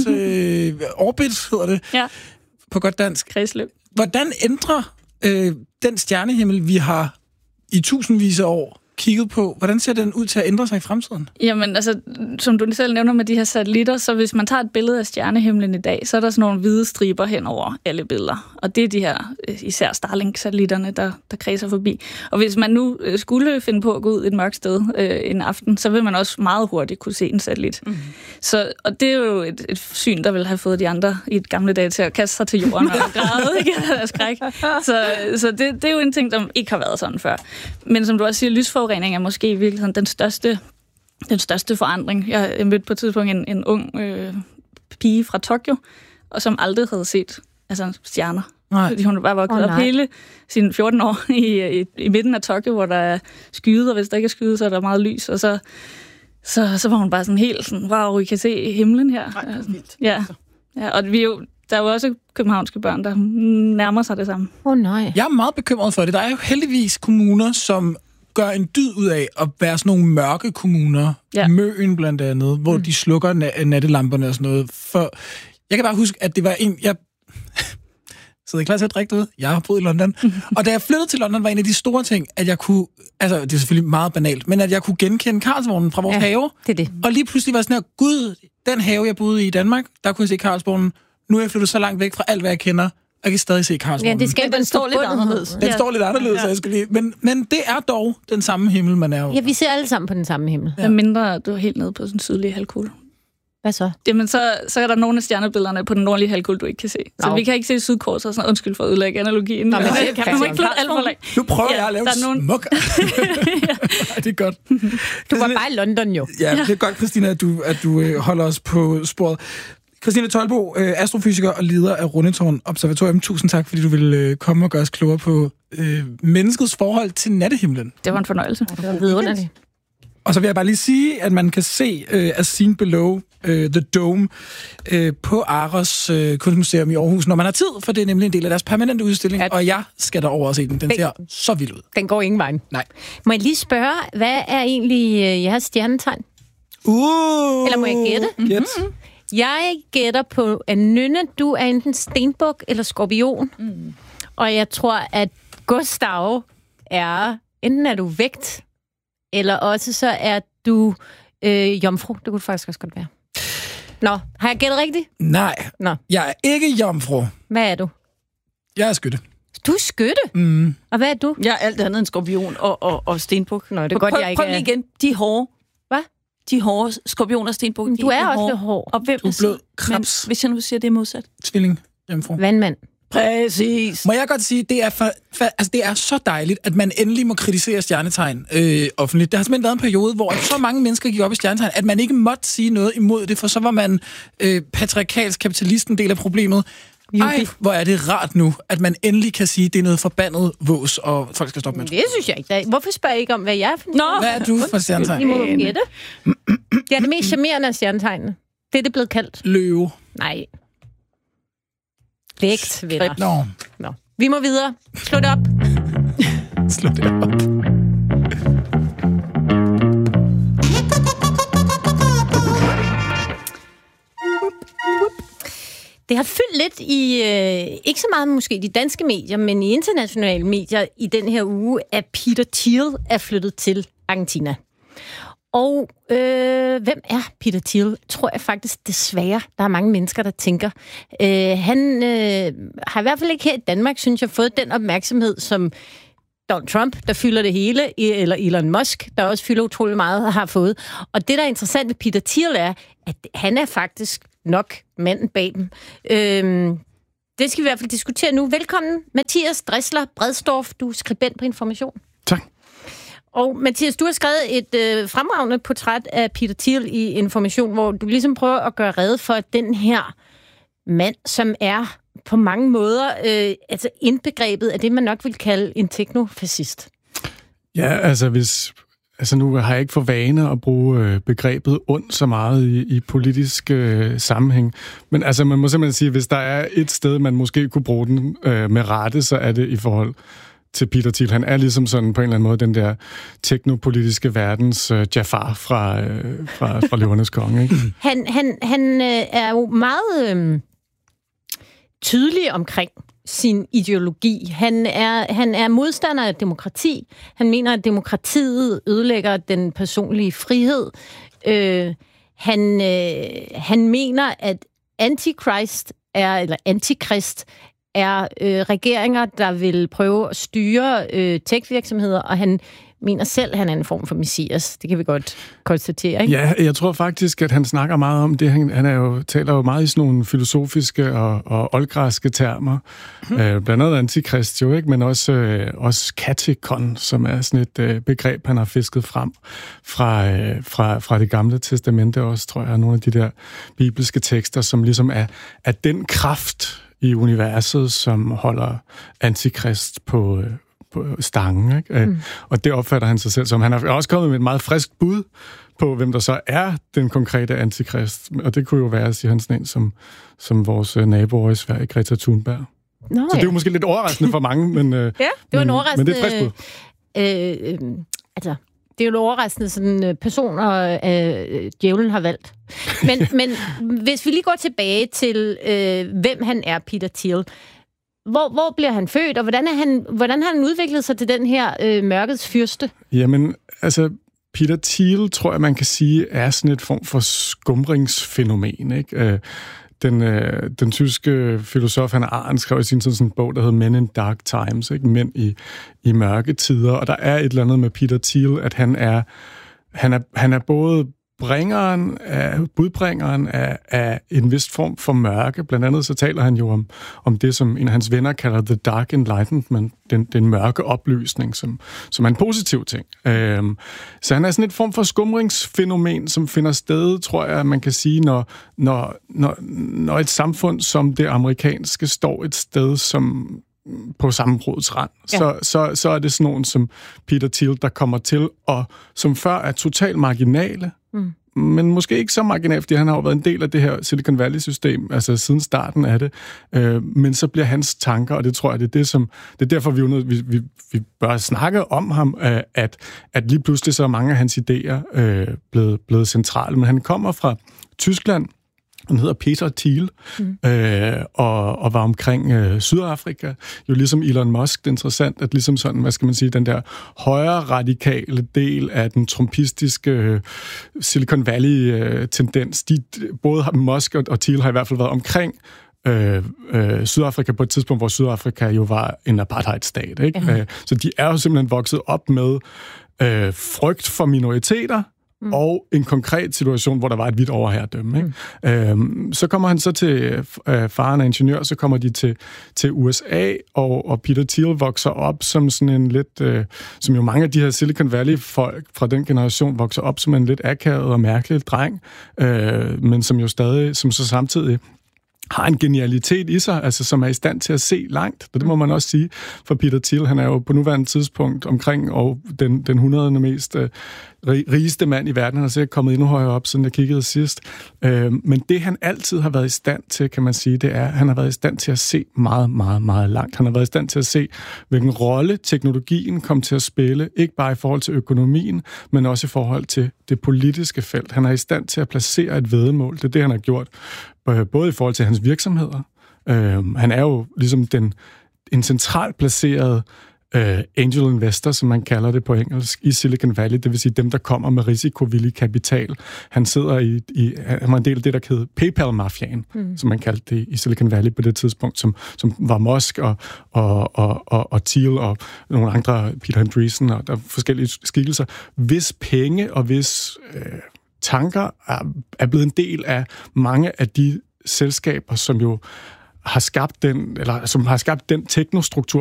orbit, hedder det, på godt dansk. Kredsløb. Hvordan ændrer den stjernehimmel, vi har i tusindvis af år kigget på, hvordan ser den ud til at ændre sig i fremtiden? Jamen, altså, som du selv nævner med de her satellitter, så hvis man tager et billede af stjernehimlen i dag, så er der sådan nogle hvide striber hen over alle billeder. Og det er de her, især Starlink-satellitterne, der kredser forbi. Og hvis man nu skulle finde på at gå ud et mørkt sted en aften, så vil man også meget hurtigt kunne se en satellit. Så, og det er jo et syn, der vil have fået de andre i et gamle dage til at kaste sig til jorden og græde, ikke? Af skræk. Så det er jo en ting, der ikke har været sådan før. Men som du også siger, lysforurening er måske i virkeligheden den største forandring. Jeg mødte på et tidspunkt en ung pige fra Tokyo, og som aldrig havde set stjerner. Nej. Fordi hun bare vokset op hele sine 14 år i midten af Tokyo, hvor der er skyet, og hvis der ikke er skyet, så er der meget lys, og så var hun bare sådan helt sådan, wow, I kan se himlen her. Nej, det er vildt. Ja, og der er jo også københavnske børn, der nærmer sig det samme. Nej. Jeg er meget bekymret for det. Der er jo heldigvis kommuner, som gør en dyd ud af at være sådan nogle mørke kommuner. Ja. Møen blandt andet, hvor de slukker nattelamperne og sådan noget. For jeg kan bare huske, at det var jeg sidder klar til at drikke ud. Jeg har boet i London. Og da jeg flyttede til London, var en af de store ting, at jeg kunne, altså det er selvfølgelig meget banalt, men at jeg kunne genkende Karlsvognen fra vores have. Det er det. Og lige pludselig var sådan her, gud, den have, jeg boede i Danmark, der kunne jeg se Karlsvognen. Nu er jeg flyttet så langt væk fra alt, hvad jeg kender, og jeg kan stadig se Karlsvognen. Ja, det skal den står lidt anderledes. Den står lidt anderledes, så jeg skal lige. Men det er dog den samme himmel, man er jo. Ja, vi ser alle sammen på den samme himmel. Ja. Mindre du er helt nede på den sydlige halvkugle. Hvad så? Jamen, så er der nogle af stjernebillederne på den nordlige halvkugle, du ikke kan se. Så vi kan ikke se Sydkorset, og sådan, undskyld for at udlægge analogien. Nå, men det kan man ikke flytte alt for langt. Nu prøver jeg at lave smuk. Det er godt. Du var bare i London jo. Ja, det er godt, Christina, at du holder os på sporet. Christina Tolbo, astrofysiker og leder af Rundetårn Observatorium. Tusind tak, fordi du ville komme og gøre os klogere på menneskets forhold til nattehimlen. Det var en fornøjelse. Det var vidunderligt. Og så vil jeg bare lige sige, at man kan se As Seen Below The Dome på Aros Kunstmuseum i Aarhus, når man har tid, for det er nemlig en del af deres permanente udstilling, og jeg skal derover og se den. Den ser så vild ud. Den går ingen vej. Nej. Må jeg lige spørge, hvad er egentlig jeres stjernetegn? Eller må jeg gætte? Gæt. Jeg gætter på, at Nynne, du er enten stenbuk eller skorpion. Og jeg tror, at Gustav enten er du vægt, eller også så er du jomfru. Det kunne faktisk også godt være. Nå, har jeg gættet rigtigt? Nej, jeg er ikke jomfru. Hvad er du? Jeg er skytte. Du er skytte? Og hvad er du? Jeg er alt andet end skorpion og stenbuk. Nå, det er godt, jeg ikke prøv lige igen. De hårde. Hvad? De hårde skorpion og stenbuk. Du er også lidt hård. Og hvem du er blød krebs. Hvis jeg nu siger, det er modsat. Tvilling, jomfru. Vandmand. Præcis. Må jeg godt sige, det er så dejligt, at man endelig må kritisere stjernetegn offentligt. Der har simpelthen været en periode, hvor så mange mennesker gik op i stjernetegn, at man ikke måtte sige noget imod det, for så var man patriarkalsk kapitalist en del af problemet. Ej, hvor er det rart nu, at man endelig kan sige, at det er noget forbandet vås, og folk skal stoppe med det. synes jeg ikke. Hvorfor spørger jeg ikke om, hvad jeg er for? Hvad er du for stjernetegn? I må gætte. Det er det mest charmerende af stjernetegnene. Det er det blevet kaldt. Løve. Nej. Vægt, venner. Nå. Vi må videre. Slå det op. Slå det op. Det har fyldt lidt i, ikke så meget måske de danske medier, men i internationale medier i den her uge, at Peter Thiel er flyttet til Argentina. Og hvem er Peter Thiel? Tror jeg faktisk desværre, der er mange mennesker, der tænker. Han har i hvert fald ikke her i Danmark, synes jeg, fået den opmærksomhed, som Donald Trump, der fylder det hele, eller Elon Musk, der også fylder utrolig meget, har fået. Og det, der er interessant ved Peter Thiel, er, at han er faktisk nok manden bag dem. Det skal vi i hvert fald diskutere nu. Velkommen, Mathias Dressler Bredsdorff, du er skribent på Information. Tak. Og Mathias, du har skrevet et fremragende portræt af Peter Thiel i Information, hvor du ligesom prøver at gøre rede for den her mand, som er på mange måder indbegrebet af det, man nok vil kalde en teknofascist. Ja, nu har jeg ikke for vane at bruge begrebet ond så meget i politisk sammenhæng. Men man må simpelthen sige, at hvis der er et sted, man måske kunne bruge den med rette, så er det i forhold til Peter Thiel. Han er ligesom sådan på en eller anden måde den der teknopolitiske verdens Jafar fra Løvernes Konge. Ikke? Han er jo meget tydelig omkring sin ideologi. Han er modstander af demokrati. Han mener, at demokratiet ødelægger den personlige frihed. Han mener, at antikrist er regeringer, der vil prøve at styre tech-virksomheder, og han mener selv, at han er en form for messias. Det kan vi godt konstatere, ikke? Ja, jeg tror faktisk, at han snakker meget om det. Han taler jo meget i sådan nogle filosofiske og oldgræske termer. Blandt andet antikrist jo, ikke? Men også katekon, som er sådan et begreb, han har fisket frem fra det gamle testamente også, tror jeg, nogle af de der bibelske tekster, som ligesom er den kraft i universet, som holder antikrist på stangen. Ikke? Og det opfatter han sig selv som. Han har også kommet med et meget frisk bud på, hvem der så er den konkrete antikrist. Og det kunne jo være, siger han, sådan en som vores naboer i Sverige, Greta Thunberg. Så det er jo måske lidt overraskende for mange, men ja, det var en overraskende. Men det er et frisk bud. Det er jo en overraskende sådan, personer, djævlen har valgt. Men hvis vi lige går tilbage til, hvem han er, Peter Thiel. Hvor bliver han født, og hvordan har han udviklet sig til den her mørkets fyrste? Jamen, Peter Thiel, tror jeg, man kan sige, er sådan et form for skumringsfænomen, ikke? Den tyske filosof Hannah Arendt skrev i sin tid sådan en bog, der hedder Men in Dark Times, ikke? Mænd i mørke tider, og der er et eller andet med Peter Thiel, at han er både budbringeren af en vis form for mørke. Blandt andet så taler han jo om det, som en af hans venner kalder the dark enlightenment, den mørke oplysning, som er en positiv ting. Så han er sådan et form for skumringsfænomen, som finder sted, tror jeg, man kan sige, når et samfund som det amerikanske står et sted som på sammenbrudets rand, så er det sådan nogen som Peter Thiel, der kommer til, og som før er totalt marginale, men måske ikke så marginalt, fordi han har jo været en del af det her Silicon Valley-system, altså siden starten af det, men så bliver hans tanker, og det tror jeg, det er derfor, vi bør snakke om ham, at lige pludselig så er mange af hans idéer blevet centrale, men han kommer fra Tyskland. Han hedder Peter Thiel, og var omkring Sydafrika. Jo ligesom Elon Musk, det er interessant, at ligesom sådan, hvad skal man sige, den der højre radikale del af den trumpistiske Silicon Valley-tendens, både Musk og Thiel har i hvert fald været omkring Sydafrika på et tidspunkt, hvor Sydafrika jo var en apartheidstat, ikke? Så de er jo simpelthen vokset op med frygt for minoriteter, og en konkret situation, hvor der var et hvidt overherredømme. Ikke? Så kommer han så til faren af ingeniør, så kommer de til USA, og Peter Thiel vokser op som sådan en lidt, som jo mange af de her Silicon Valley-folk fra den generation vokser op som en lidt akavet og mærkelig dreng, men som jo stadig, som så samtidig har en genialitet i sig, altså som er i stand til at se langt. Det må man også sige for Peter Thiel. Han er jo på nuværende tidspunkt omkring og den 100. mest rigeste mand i verden. Han er sikkert kommet endnu højere op, siden jeg kiggede sidst. Men det, han altid har været i stand til, kan man sige, det er, at han har været i stand til at se meget, meget, meget langt. Han har været i stand til at se, hvilken rolle teknologien kom til at spille, ikke bare i forhold til økonomien, men også i forhold til det politiske felt. Han er i stand til at placere et væddemål. Det er det, han har gjort, både i forhold til hans virksomheder. Han er jo ligesom en centralt placeret angel investor, som man kalder det på engelsk, i Silicon Valley, det vil sige dem, der kommer med risikovillig kapital. Han sidder han var en del af det, der hed PayPal-mafiaen, som man kaldte det i Silicon Valley på det tidspunkt, som var Musk og Thiel og nogle andre, Peter Andreessen, og der er forskellige skikkelser. Hvis penge og hvis tanker er blevet en del af mange af de selskaber, som jo har skabt den teknostruktur,